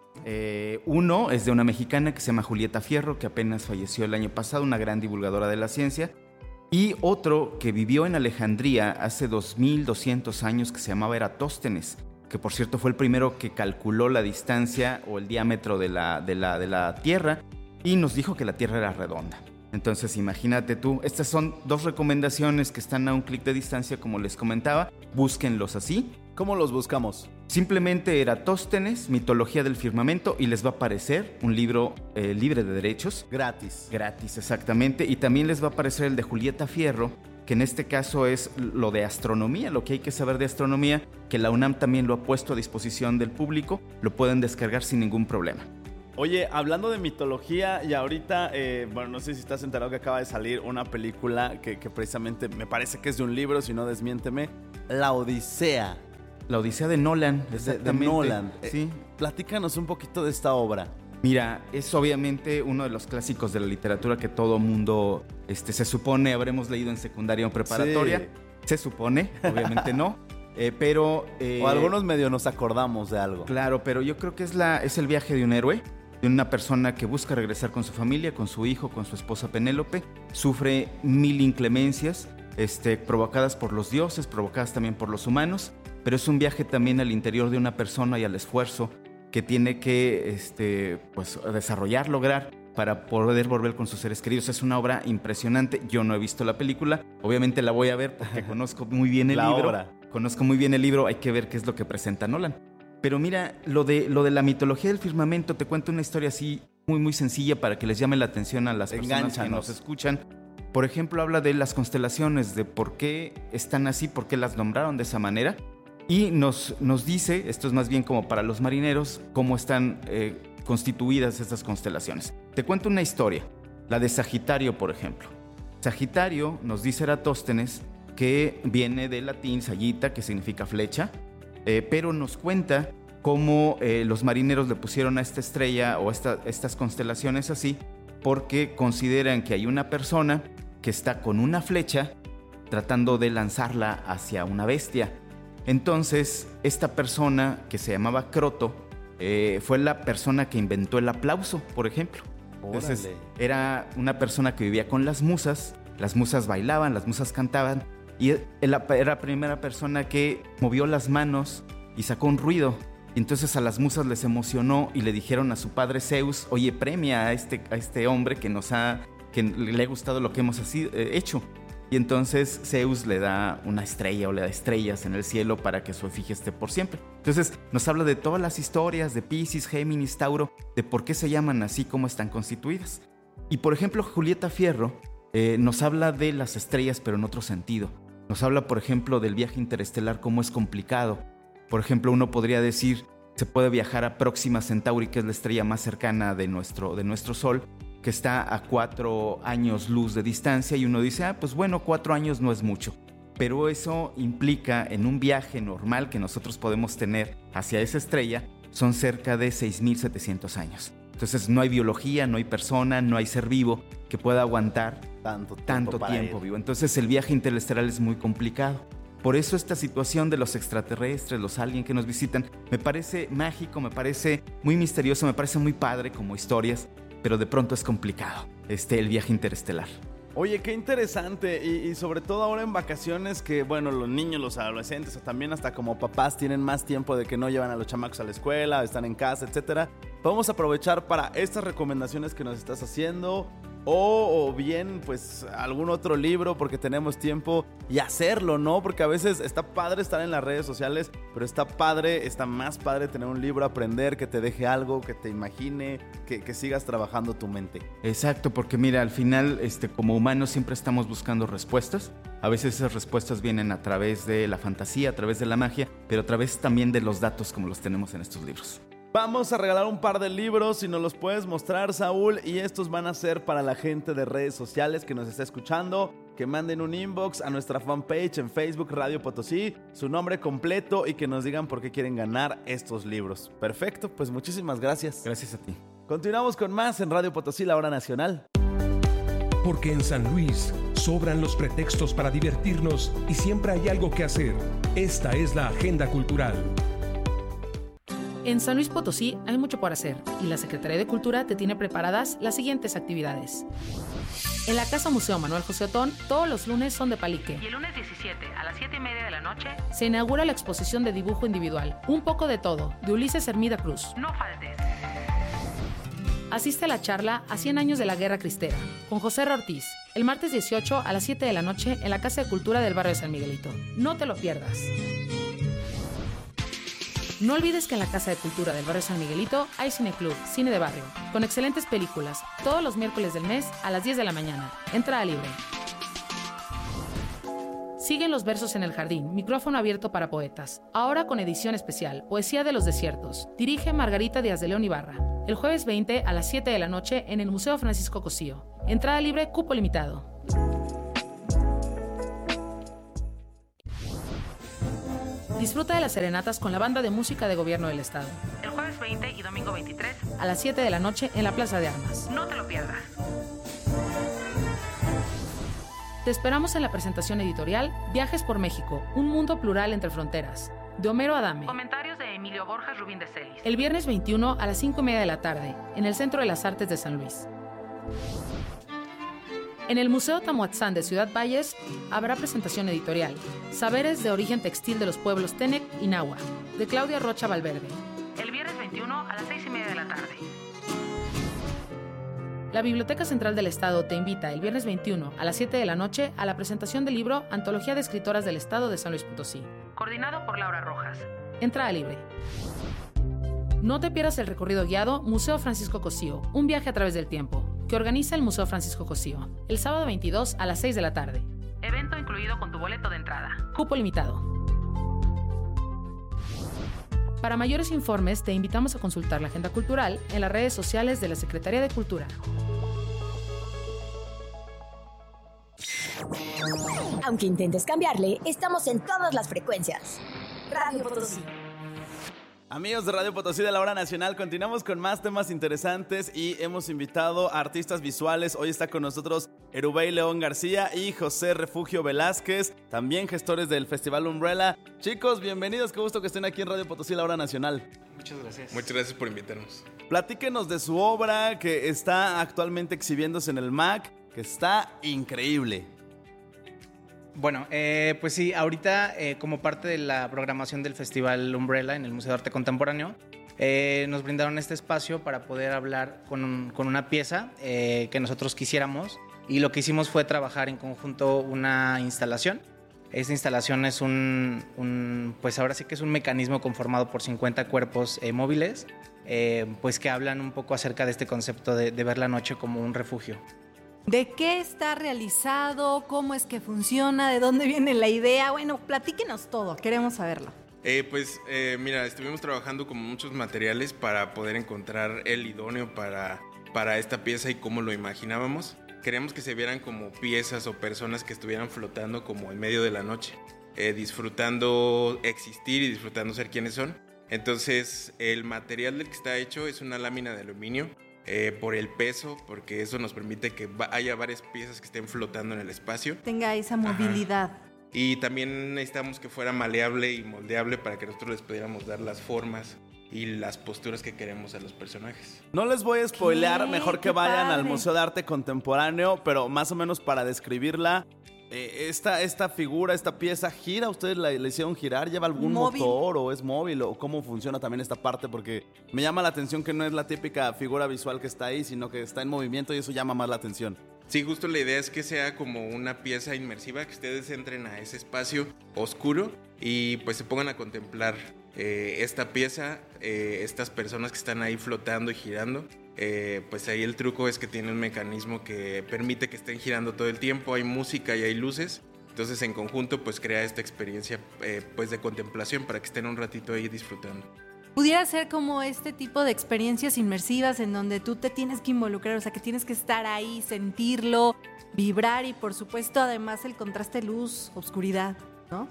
Eh, uno es de una mexicana que se llama Julieta Fierro, que apenas falleció el año pasado, una gran divulgadora de la ciencia. Y otro que vivió en Alejandría hace dos mil doscientos años, que se llamaba Eratóstenes, que por cierto fue el primero que calculó la distancia o el diámetro de la, de la, de la Tierra y nos dijo que la Tierra era redonda. Entonces imagínate tú, estas son dos recomendaciones que están a un clic de distancia, como les comentaba, búsquenlos así. ¿Cómo los buscamos? Simplemente Eratóstenes, Mitología del Firmamento, y les va a aparecer un libro eh, libre de derechos. Gratis. Gratis, exactamente. Y también les va a aparecer el de Julieta Fierro, que en este caso es lo de astronomía, lo que hay que saber de astronomía, que la UNAM también lo ha puesto a disposición del público, lo pueden descargar sin ningún problema. Oye, hablando de mitología, y ahorita, eh, bueno, no sé si estás enterado que acaba de salir una película que, que precisamente me parece que es de un libro, si no desmiénteme, La Odisea. La Odisea de Nolan, exactamente. De, de Nolan. Sí. Eh, platícanos un poquito de esta obra. Mira, es obviamente uno de los clásicos de la literatura que todo mundo este, se supone habremos leído en secundaria o preparatoria. Sí. Se supone, obviamente no. Eh, pero... Eh, o algunos medio nos acordamos de algo. Claro, pero yo creo que es, la, es el viaje de un héroe, de una persona que busca regresar con su familia, con su hijo, con su esposa Penélope. Sufre mil inclemencias este, provocadas por los dioses, provocadas también por los humanos. Pero es un viaje también al interior de una persona y al esfuerzo que tiene que este, pues, desarrollar, lograr para poder volver con sus seres queridos. Es una obra impresionante. Yo no he visto la película, obviamente la voy a ver porque conozco muy bien el la libro. Obra. Conozco muy bien el libro, hay que ver qué es lo que presenta Nolan. Pero mira, lo de, lo de la mitología del firmamento, te cuento una historia así muy, muy sencilla para que les llame la atención a las personas Engánchanos. que nos escuchan. Por ejemplo, habla de las constelaciones, de por qué están así, por qué las nombraron de esa manera. Y nos, nos dice, esto es más bien como para los marineros, cómo están eh, constituidas estas constelaciones. Te cuento una historia, la de Sagitario, por ejemplo. Sagitario, nos dice Eratóstenes, que viene del latín sagitta, que significa flecha, eh, pero nos cuenta cómo eh, los marineros le pusieron a esta estrella o esta, estas constelaciones así, porque consideran que hay una persona que está con una flecha tratando de lanzarla hacia una bestia. Entonces, esta persona que se llamaba Croto eh, fue la persona que inventó el aplauso, por ejemplo. Entonces, Órale. era una persona que vivía con las musas, las musas bailaban, las musas cantaban, y él era la primera persona que movió las manos y sacó un ruido. Y entonces a las musas les emocionó y le dijeron a su padre Zeus, oye, premia a este, a este hombre que nos ha, que le ha gustado lo que hemos así, eh, hecho. Y entonces Zeus le da una estrella o le da estrellas en el cielo para que su efigie esté por siempre. Entonces nos habla de todas las historias de Piscis, Géminis, Tauro, de por qué se llaman así, cómo están constituidas. Y por ejemplo, Julieta Fierro eh, nos habla de las estrellas, pero en otro sentido. Nos habla, por ejemplo, del viaje interestelar, cómo es complicado. Por ejemplo, uno podría decir, se puede viajar a Próxima Centauri, que es la estrella más cercana de nuestro, de nuestro Sol, que está a cuatro años luz de distancia, y uno dice, ah, pues bueno, cuatro años no es mucho. Pero eso implica, en un viaje normal que nosotros podemos tener hacia esa estrella, son cerca de seis mil setecientos años. Entonces no hay biología, no hay persona, no hay ser vivo que pueda aguantar tanto tiempo, tanto tiempo vivo. Entonces el viaje interestelar es muy complicado. Por eso esta situación de los extraterrestres, los aliens que nos visitan, me parece mágico, me parece muy misterioso, me parece muy padre como historias, pero de pronto es complicado este, el viaje interestelar. Oye, qué interesante, y, y sobre todo ahora en vacaciones que, bueno, los niños, los adolescentes, o también hasta como papás tienen más tiempo de que no llevan a los chamacos a la escuela, están en casa, etcétera. Podemos aprovechar para estas recomendaciones que nos estás haciendo, o, o bien, pues, algún otro libro, porque tenemos tiempo, y hacerlo, ¿no? Porque a veces está padre estar en las redes sociales, pero está padre, está más padre tener un libro, aprender, que te deje algo, que te imagine, que, que sigas trabajando tu mente. Exacto, porque mira, al final, este, como humanos siempre estamos buscando respuestas. A veces esas respuestas vienen a través de la fantasía, a través de la magia, pero a través también de los datos como los tenemos en estos libros. Vamos a regalar un par de libros, si nos los puedes mostrar, Saúl, y estos van a ser para la gente de redes sociales que nos está escuchando, que manden un inbox a nuestra fanpage en Facebook Radio Potosí, su nombre completo y que nos digan por qué quieren ganar estos libros. Perfecto, pues muchísimas gracias. Gracias a ti. Continuamos con más en Radio Potosí, la hora nacional. Porque en San Luis sobran los pretextos para divertirnos y siempre hay algo que hacer. Esta es la agenda cultural. En San Luis Potosí hay mucho por hacer y la Secretaría de Cultura te tiene preparadas las siguientes actividades. En la Casa Museo Manuel José Otón, todos los lunes son de palique. Y el lunes diecisiete a las siete y media de la noche se inaugura la exposición de dibujo individual, Un poco de todo, de Ulises Hermida Cruz. No faltes. Asiste a la charla a cien años de la Guerra Cristera, con José R. Ortiz, el martes dieciocho a las siete de la noche en la Casa de Cultura del barrio de San Miguelito. No te lo pierdas. No olvides que en la Casa de Cultura del barrio San Miguelito hay Cineclub, cine de barrio, con excelentes películas, todos los miércoles del mes a las diez de la mañana. Entrada libre. Siguen los versos en el jardín, micrófono abierto para poetas. Ahora con edición especial, Poesía de los Desiertos. Dirige Margarita Díaz de León Ibarra. El jueves veinte a las siete de la noche en el Museo Francisco Cosío. Entrada libre, cupo limitado. Disfruta de las serenatas con la banda de música de gobierno del estado. El jueves veinte y domingo veintitrés a las siete de la noche en la Plaza de Armas. No te lo pierdas. Te esperamos en la presentación editorial Viajes por México, un mundo plural entre fronteras, de Homero Adame. Comentarios de Emilio Borjas Rubín de Celis. El viernes veintiuno a las cinco y media de la tarde, en el Centro de las Artes de San Luis. En el Museo Tamuatzán de Ciudad Valles habrá presentación editorial, Saberes de origen textil de los pueblos Tenec y Nahua, de Claudia Rocha Valverde. El viernes veintiuno a las seis y media de la tarde. La Biblioteca Central del Estado te invita el viernes veintiuno a las siete de la noche a la presentación del libro Antología de Escritoras del Estado de San Luis Potosí. Coordinado por Laura Rojas. Entrada libre. No te pierdas el recorrido guiado Museo Francisco Cosío, un viaje a través del tiempo, que organiza el Museo Francisco Cosío, el sábado veintidós a las seis de la tarde. Evento incluido con tu boleto de entrada. Cupo limitado. Para mayores informes, te invitamos a consultar la agenda cultural en las redes sociales de la Secretaría de Cultura. Aunque intentes cambiarle, estamos en todas las frecuencias. Radio Potosí. Amigos de Radio Potosí de la Hora Nacional, continuamos con más temas interesantes y hemos invitado a artistas visuales. Hoy está con nosotros Erubey León García y José Refugio Velázquez, también gestores del Festival Umbrella. Chicos, bienvenidos, qué gusto que estén aquí en Radio Potosí de la Hora Nacional. Muchas gracias. Muchas gracias por invitarnos. Platíquenos de su obra que está actualmente exhibiéndose en el M A C, que está increíble. Bueno, eh, pues sí, ahorita eh, como parte de la programación del Festival Umbrella en el Museo de Arte Contemporáneo, eh, nos brindaron este espacio para poder hablar con, un, con una pieza eh, que nosotros quisiéramos, y lo que hicimos fue trabajar en conjunto una instalación. Esta instalación es un, un pues ahora sí que es un mecanismo conformado por cincuenta cuerpos eh, móviles, eh, pues que hablan un poco acerca de este concepto de, de ver la noche como un refugio. ¿De qué está realizado? ¿Cómo es que funciona? ¿De dónde viene la idea? Bueno, platíquenos todo, queremos saberlo. Eh, pues eh, mira, estuvimos trabajando con muchos materiales para poder encontrar el idóneo para, para esta pieza y cómo lo imaginábamos. Queríamos que se vieran como piezas o personas que estuvieran flotando como en medio de la noche, eh, disfrutando existir y disfrutando ser quienes son. Entonces el material del que está hecho es una lámina de aluminio. Eh, por el peso, porque eso nos permite que va- haya varias piezas que estén flotando en el espacio. Tenga esa movilidad. Ajá. Y también necesitamos que fuera maleable y moldeable para que nosotros les pudiéramos dar las formas y las posturas que queremos a los personajes. No les voy a spoilear, ¿Qué? mejor que ¡Qué vayan padre! al Museo de Arte Contemporáneo, pero más o menos para describirla, eh, esta, esta figura, esta pieza gira, ¿ustedes la, la hicieron girar? ¿Lleva algún Móvil. motor o es móvil o cómo funciona también esta parte? Porque me llama la atención que no es la típica figura visual que está ahí, sino que está en movimiento y eso llama más la atención. Sí, justo la idea es que sea como una pieza inmersiva, que ustedes entren a ese espacio oscuro y pues se pongan a contemplar eh, esta pieza, eh, estas personas que están ahí flotando y girando. Eh, pues ahí el truco es que tiene un mecanismo que permite que estén girando todo el tiempo, hay música y hay luces. Entonces en conjunto pues crea esta experiencia eh, pues de contemplación para que estén un ratito ahí disfrutando. Pudiera ser como este tipo de experiencias inmersivas en donde tú te tienes que involucrar, o sea, que tienes que estar ahí, sentirlo, vibrar y por supuesto además el contraste luz-obscuridad, ¿no?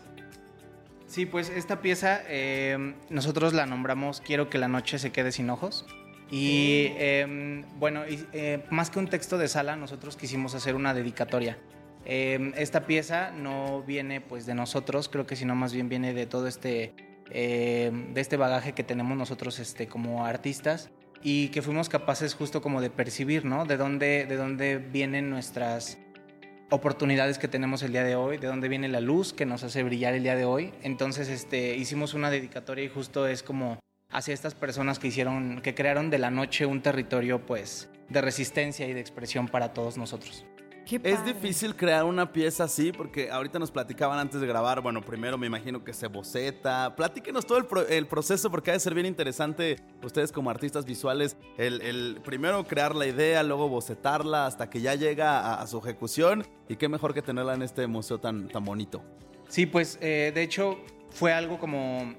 Sí, pues esta pieza eh, nosotros la nombramos Quiero que la noche se quede sin ojos. Y eh, bueno, y, eh, más que un texto de sala, nosotros quisimos hacer una dedicatoria. Eh, esta pieza no viene pues de nosotros, creo que sino más bien viene de todo este eh, de este bagaje que tenemos nosotros este, como artistas y que fuimos capaces justo como de percibir, ¿no? De dónde, de dónde vienen nuestras oportunidades que tenemos el día de hoy, de dónde viene la luz que nos hace brillar el día de hoy. Entonces este, hicimos una dedicatoria y justo es como hacia estas personas que hicieron, que crearon de la noche un territorio pues de resistencia y de expresión para todos nosotros. Es difícil crear una pieza así porque ahorita nos platicaban antes de grabar, bueno, primero me imagino que se boceta. Platíquenos todo el, pro- el proceso porque ha de ser bien interesante ustedes como artistas visuales, el, el primero crear la idea, luego bocetarla hasta que ya llega a, a su ejecución y qué mejor que tenerla en este museo tan, tan bonito. Sí, pues eh, de hecho fue algo como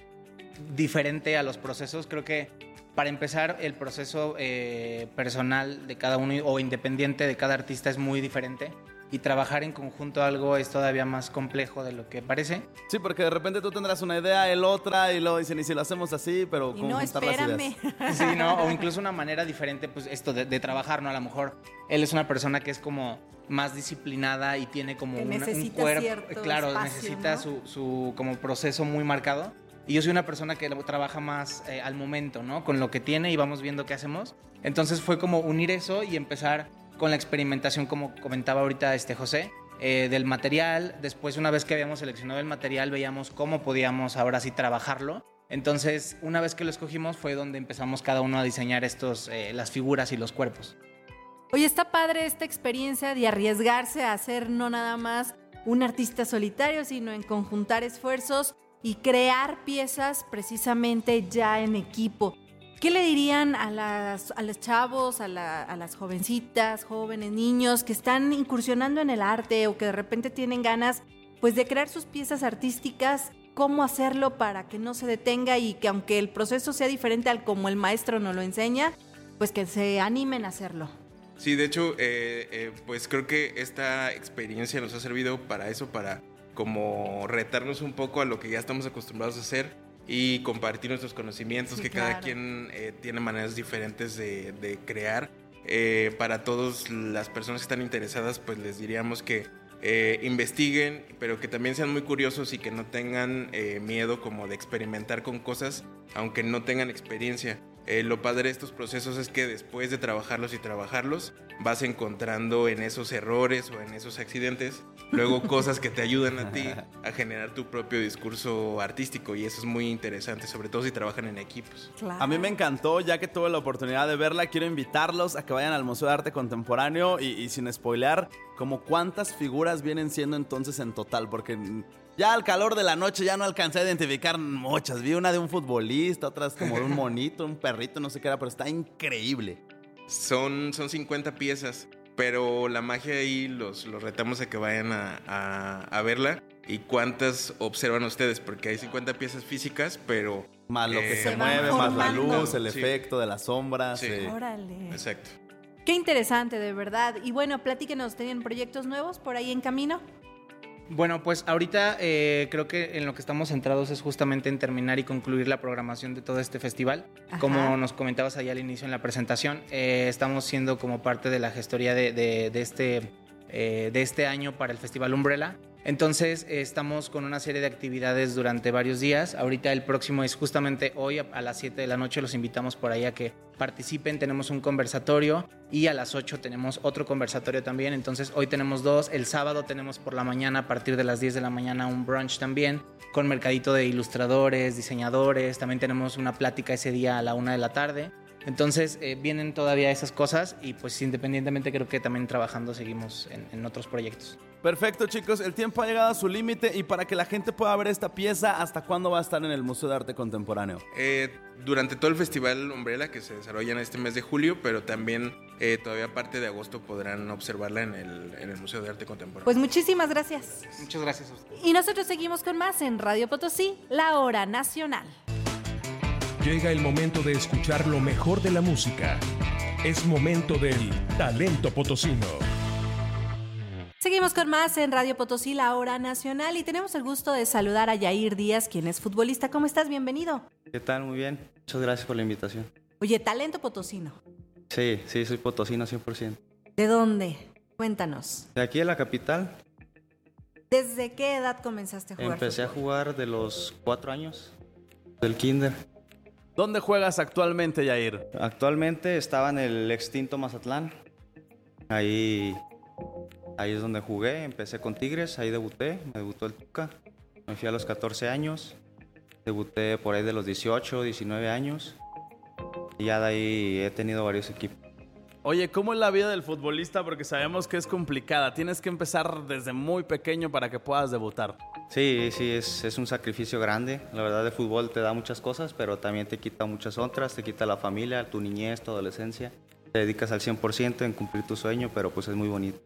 diferente a los procesos, creo que para empezar, el proceso eh, personal de cada uno o independiente de cada artista es muy diferente y trabajar en conjunto algo es todavía más complejo de lo que parece. Sí, porque de repente tú tendrás una idea, el otra y luego dicen, y si lo hacemos así, pero Y ¿cómo no, juntar las espérame. ideas? Sí, ¿no? O incluso una manera diferente, pues esto de, de trabajar, ¿no? A lo mejor él es una persona que es como más disciplinada y tiene como Que una- un necesita cuerpo, cierto claro, espacio, necesita ¿no? su, su como proceso muy marcado. Y yo soy una persona que trabaja más eh, al momento, ¿no? Con lo que tiene y vamos viendo qué hacemos. Entonces fue como unir eso y empezar con la experimentación, como comentaba ahorita este José, eh, del material. Después, una vez que habíamos seleccionado el material, veíamos cómo podíamos ahora sí trabajarlo. Entonces, una vez que lo escogimos, fue donde empezamos cada uno a diseñar estos, eh, las figuras y los cuerpos. Oye, está padre esta experiencia de arriesgarse a ser no nada más un artista solitario, sino en conjuntar esfuerzos y crear piezas precisamente ya en equipo. ¿Qué le dirían a, las, a los chavos, a, la, a las jovencitas, jóvenes, niños que están incursionando en el arte o que de repente tienen ganas pues, de crear sus piezas artísticas? ¿Cómo hacerlo para que no se detenga y que aunque el proceso sea diferente al como el maestro nos lo enseña, pues que se animen a hacerlo? Sí, de hecho, eh, eh, pues creo que esta experiencia nos ha servido para eso, para como retarnos un poco a lo que ya estamos acostumbrados a hacer y compartir nuestros conocimientos, Sí, que claro. cada quien eh, tiene maneras diferentes de, de crear. Eh, para todas las personas que están interesadas, pues les diríamos que eh, investiguen, pero que también sean muy curiosos y que no tengan eh, miedo como de experimentar con cosas, aunque no tengan experiencia. Eh, lo padre de estos procesos es que después de trabajarlos y trabajarlos, vas encontrando en esos errores o en esos accidentes, luego cosas que te ayudan a ti a generar tu propio discurso artístico, y eso es muy interesante, sobre todo si trabajan en equipos. A mí me encantó, ya que tuve la oportunidad de verla, quiero invitarlos a que vayan al Museo de Arte Contemporáneo y, y sin spoilear, como cuántas figuras vienen siendo entonces en total, porque ya al calor de la noche ya no alcancé a identificar muchas. Vi una de un futbolista, otras como de un monito, un perrito, no sé qué era, pero está increíble. Son, son cincuenta piezas, pero la magia ahí los, los retamos a que vayan a, a, a verla. ¿Y cuántas observan ustedes? Porque hay cincuenta piezas físicas, pero... Más lo que eh, se mueve, más la luz, el Sí. efecto de las sombras. Sí. eh. Órale. Exacto. Qué interesante, de verdad. Y bueno, platíquenos, ¿tienen proyectos nuevos por ahí en camino? Bueno, pues ahorita eh, creo que en lo que estamos centrados es justamente en terminar y concluir la programación de todo este festival. Ajá. Como nos comentabas allá al inicio en la presentación, eh, estamos siendo como parte de la gestoría de, de- de este, eh, de este año para el Festival Umbrella. Entonces eh, estamos con una serie de actividades durante varios días. Ahorita el próximo es justamente hoy a, a las siete de la noche. Los invitamos por ahí a que participen. Tenemos un conversatorio y a las ocho tenemos otro conversatorio también. Entonces hoy tenemos dos. El sábado tenemos por la mañana a partir de las diez de la mañana un brunch también con mercadito de ilustradores, diseñadores. También tenemos una plática ese día a la una de la tarde. Entonces eh, vienen todavía esas cosas y pues independientemente creo que también trabajando seguimos en, en otros proyectos. Perfecto, chicos, el tiempo ha llegado a su límite y para que la gente pueda ver esta pieza, ¿hasta cuándo va a estar en el Museo de Arte Contemporáneo? Eh, durante todo el Festival Umbrella, que se desarrolla en este mes de julio, pero también eh, todavía parte de agosto podrán observarla en el, en el Museo de Arte Contemporáneo. Pues muchísimas gracias. Muchas gracias a ustedes. Y nosotros seguimos con más en Radio Potosí, la hora nacional. Llega el momento de escuchar lo mejor de la música. Es momento del talento potosino. Seguimos con más en Radio Potosí, la hora nacional, y tenemos el gusto de saludar a Yair Díaz, quien es futbolista. ¿Cómo estás? Bienvenido. ¿Qué tal? Muy bien. Muchas gracias por la invitación. Oye, talento potosino. Sí, sí, soy potosino cien por ciento. ¿De dónde? Cuéntanos. De aquí en la capital, ¿Desde qué edad comenzaste a jugar empecé a fútbol? jugar de los cuatro años. Del kinder. ¿Dónde juegas actualmente, Yair? Actualmente estaba en el extinto Mazatlán. Ahí, ahí es donde jugué. Empecé con Tigres, ahí debuté. Me debutó el Tuca. Me fui a los catorce años. Debuté por ahí de los dieciocho, diecinueve años. Y ya de ahí he tenido varios equipos. Oye, ¿cómo es la vida del futbolista? Porque sabemos que es complicada. Tienes que empezar desde muy pequeño para que puedas debutar. Sí, sí, es, es un sacrificio grande. La verdad, el fútbol te da muchas cosas, pero también te quita muchas otras. Te quita la familia, tu niñez, tu adolescencia. Te dedicas al cien por ciento en cumplir tu sueño, pero pues es muy bonito.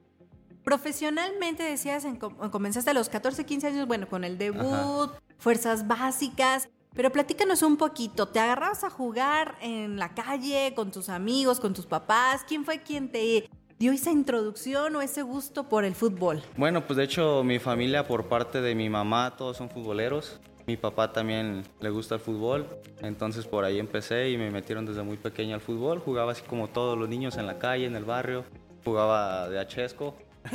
Profesionalmente decías, en, comenzaste a los catorce, quince años, bueno, con el debut, Ajá. fuerzas básicas. Pero platícanos un poquito, ¿te agarrabas a jugar en la calle, con tus amigos, con tus papás? ¿Quién fue quien te dio esa introducción o ese gusto por el fútbol? Bueno, pues de hecho mi familia por parte de mi mamá todos son futboleros. Mi papá también le gusta el fútbol, entonces por ahí empecé y me metieron desde muy pequeño al fútbol. Jugaba así como todos los niños en la calle, en el barrio. Jugaba de achesco,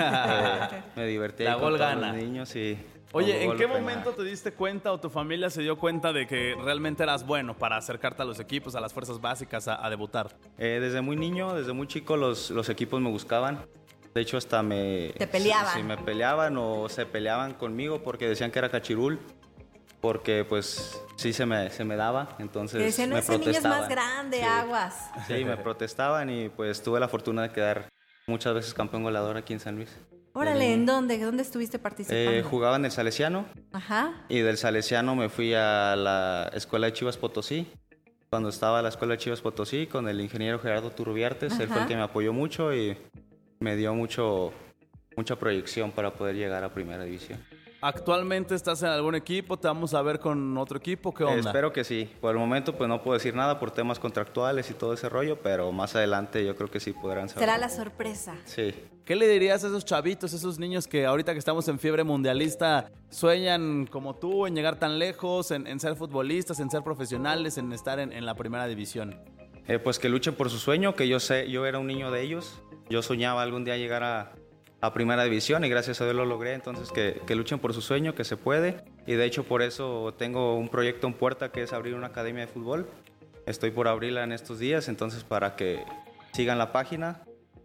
eh, me divertía la con gol todos gana. los niños y... Oye, ¿en qué momento te diste cuenta o tu familia se dio cuenta de que realmente eras bueno para acercarte a los equipos, a las fuerzas básicas, a, a debutar? Eh, desde muy niño, desde muy chico, los, los equipos me buscaban. De hecho, hasta me... ¿Te peleaban? Sí, me peleaban o se peleaban conmigo porque decían que era cachirul. Porque, pues, sí se me, se me daba, entonces que decían, no, me ese niño es protestaban. más grande, sí. aguas. Sí, me protestaban y, pues, tuve la fortuna de quedar muchas veces campeón goleador aquí en San Luis. Órale, ¿en dónde? ¿Dónde estuviste participando? Eh, jugaba en el Salesiano. Ajá. Y del Salesiano me fui a la escuela de Chivas Potosí. Cuando estaba en la escuela de Chivas Potosí con el ingeniero Gerardo Turrubiartes, él fue el que me apoyó mucho y me dio mucho, mucha proyección para poder llegar a Primera División. ¿Actualmente estás en algún equipo? ¿Te vamos a ver con otro equipo? ¿Qué onda? Eh, espero que sí. Por el momento pues no puedo decir nada por temas contractuales y todo ese rollo, pero más adelante yo creo que sí podrán saber. Será la sorpresa. Sí. ¿Qué le dirías a esos chavitos, esos niños que ahorita que estamos en fiebre mundialista sueñan como tú en llegar tan lejos, en, en ser futbolistas, en ser profesionales, en estar en, en la Primera División? Eh, pues que luchen por su sueño, que yo sé, yo era un niño de ellos. Yo soñaba algún día llegar a... a Primera División y gracias a Dios lo logré, entonces que, que luchen por su sueño, que se puede, y de hecho por eso tengo un proyecto en puerta que es abrir una academia de fútbol. Estoy por abrirla en estos días, entonces para que sigan la página.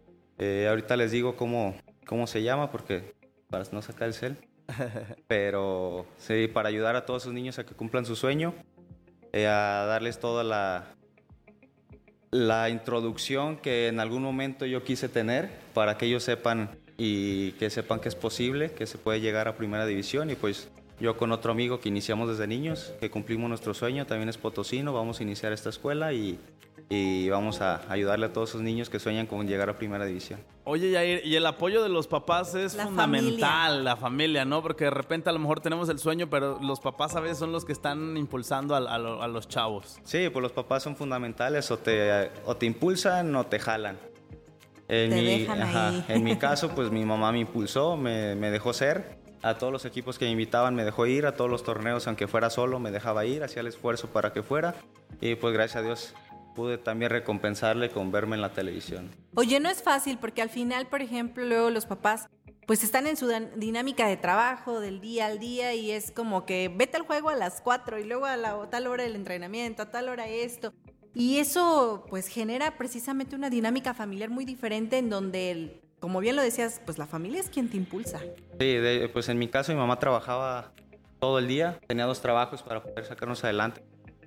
Eh, ahorita les digo cómo, cómo se llama porque para no sacar el cel, pero sí, para ayudar a todos esos niños a que cumplan su sueño, eh, a darles toda la... la introducción que en algún momento yo quise tener para que ellos sepan y que sepan que es posible, que se puede llegar a Primera División. Y pues yo con otro amigo que iniciamos desde niños, que cumplimos nuestro sueño, también es potosino, vamos a iniciar esta escuela y, y vamos a ayudarle a todos esos niños que sueñan con llegar a Primera División. Oye, Yair, y el apoyo de los papás es la fundamental, familia. la familia, ¿no? Porque de repente a lo mejor tenemos el sueño, pero los papás a veces son los que están impulsando a, a, a los chavos. Sí, pues los papás son fundamentales, o te, o te impulsan o te jalan. En, te mi, dejan ajá, ahí. en mi caso, pues mi mamá me impulsó, me, me dejó ser. A todos los equipos que me invitaban me dejó ir, a todos los torneos, aunque fuera solo, me dejaba ir, hacía el esfuerzo para que fuera. Y pues gracias a Dios pude también recompensarle con verme en la televisión. Oye, no es fácil porque al final, por ejemplo, luego los papás pues están en su dinámica de trabajo del día al día y es como que vete al juego a las cuatro y luego a la a tal hora el entrenamiento, a tal hora esto. Y eso pues genera precisamente una dinámica familiar muy diferente en donde, el, como bien lo decías, pues la familia es quien te impulsa. Sí, de, pues en mi caso mi mamá trabajaba todo el día, tenía dos trabajos para poder sacarnos adelante.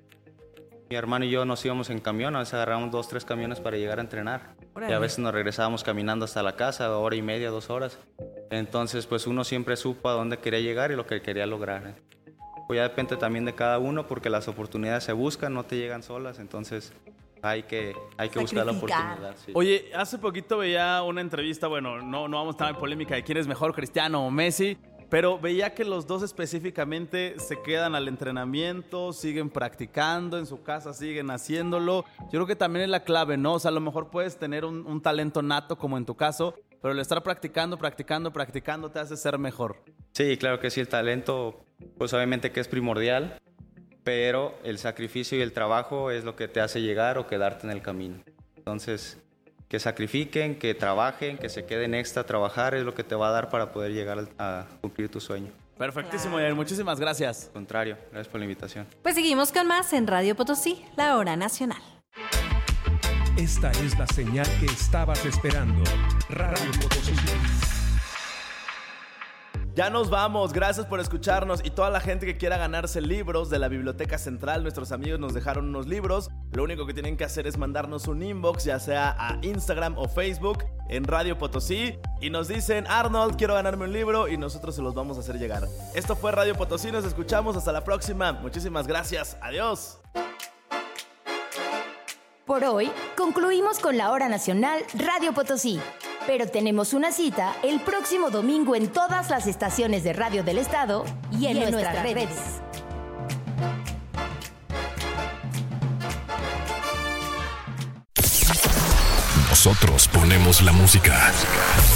Mi hermano y yo nos íbamos en camión, a veces agarrábamos dos, tres camiones para llegar a entrenar. Órale. Y a veces nos regresábamos caminando hasta la casa, hora y media, dos horas. Entonces pues uno siempre supo a dónde quería llegar y lo que quería lograr, ¿eh? Pues ya depende también de cada uno porque las oportunidades se buscan, no te llegan solas, entonces hay que, hay que buscar la oportunidad. Sí. Oye, hace poquito veía una entrevista, bueno, no, no vamos a estar en polémica de quién es mejor, Cristiano o Messi, pero veía que los dos específicamente se quedan al entrenamiento, siguen practicando, en su casa siguen haciéndolo. Yo creo que también es la clave, ¿no? O sea, a lo mejor puedes tener un, un talento nato como en tu caso, pero el estar practicando, practicando, practicando te hace ser mejor. Sí, claro que sí, el talento, pues obviamente que es primordial, pero el sacrificio y el trabajo es lo que te hace llegar o quedarte en el camino. Entonces, que sacrifiquen, que trabajen, que se queden extra a trabajar es lo que te va a dar para poder llegar a cumplir tu sueño. Perfectísimo, Yair. Muchísimas gracias. Al contrario, gracias por la invitación. Pues seguimos con más en Radio Potosí, la hora nacional. Esta es la señal que estabas esperando. Radio Potosí. Ya nos vamos, gracias por escucharnos y toda la gente que quiera ganarse libros de la Biblioteca Central, nuestros amigos nos dejaron unos libros, lo único que tienen que hacer es mandarnos un inbox, ya sea a Instagram o Facebook en Radio Potosí y nos dicen, Arnold, quiero ganarme un libro y nosotros se los vamos a hacer llegar. Esto fue Radio Potosí, nos escuchamos, hasta la próxima, muchísimas gracias, adiós. Por hoy, concluimos con la hora nacional Radio Potosí. Pero tenemos una cita el próximo domingo en todas las estaciones de radio del estado y en, y en nuestras, nuestras redes. redes. Nosotros ponemos la música.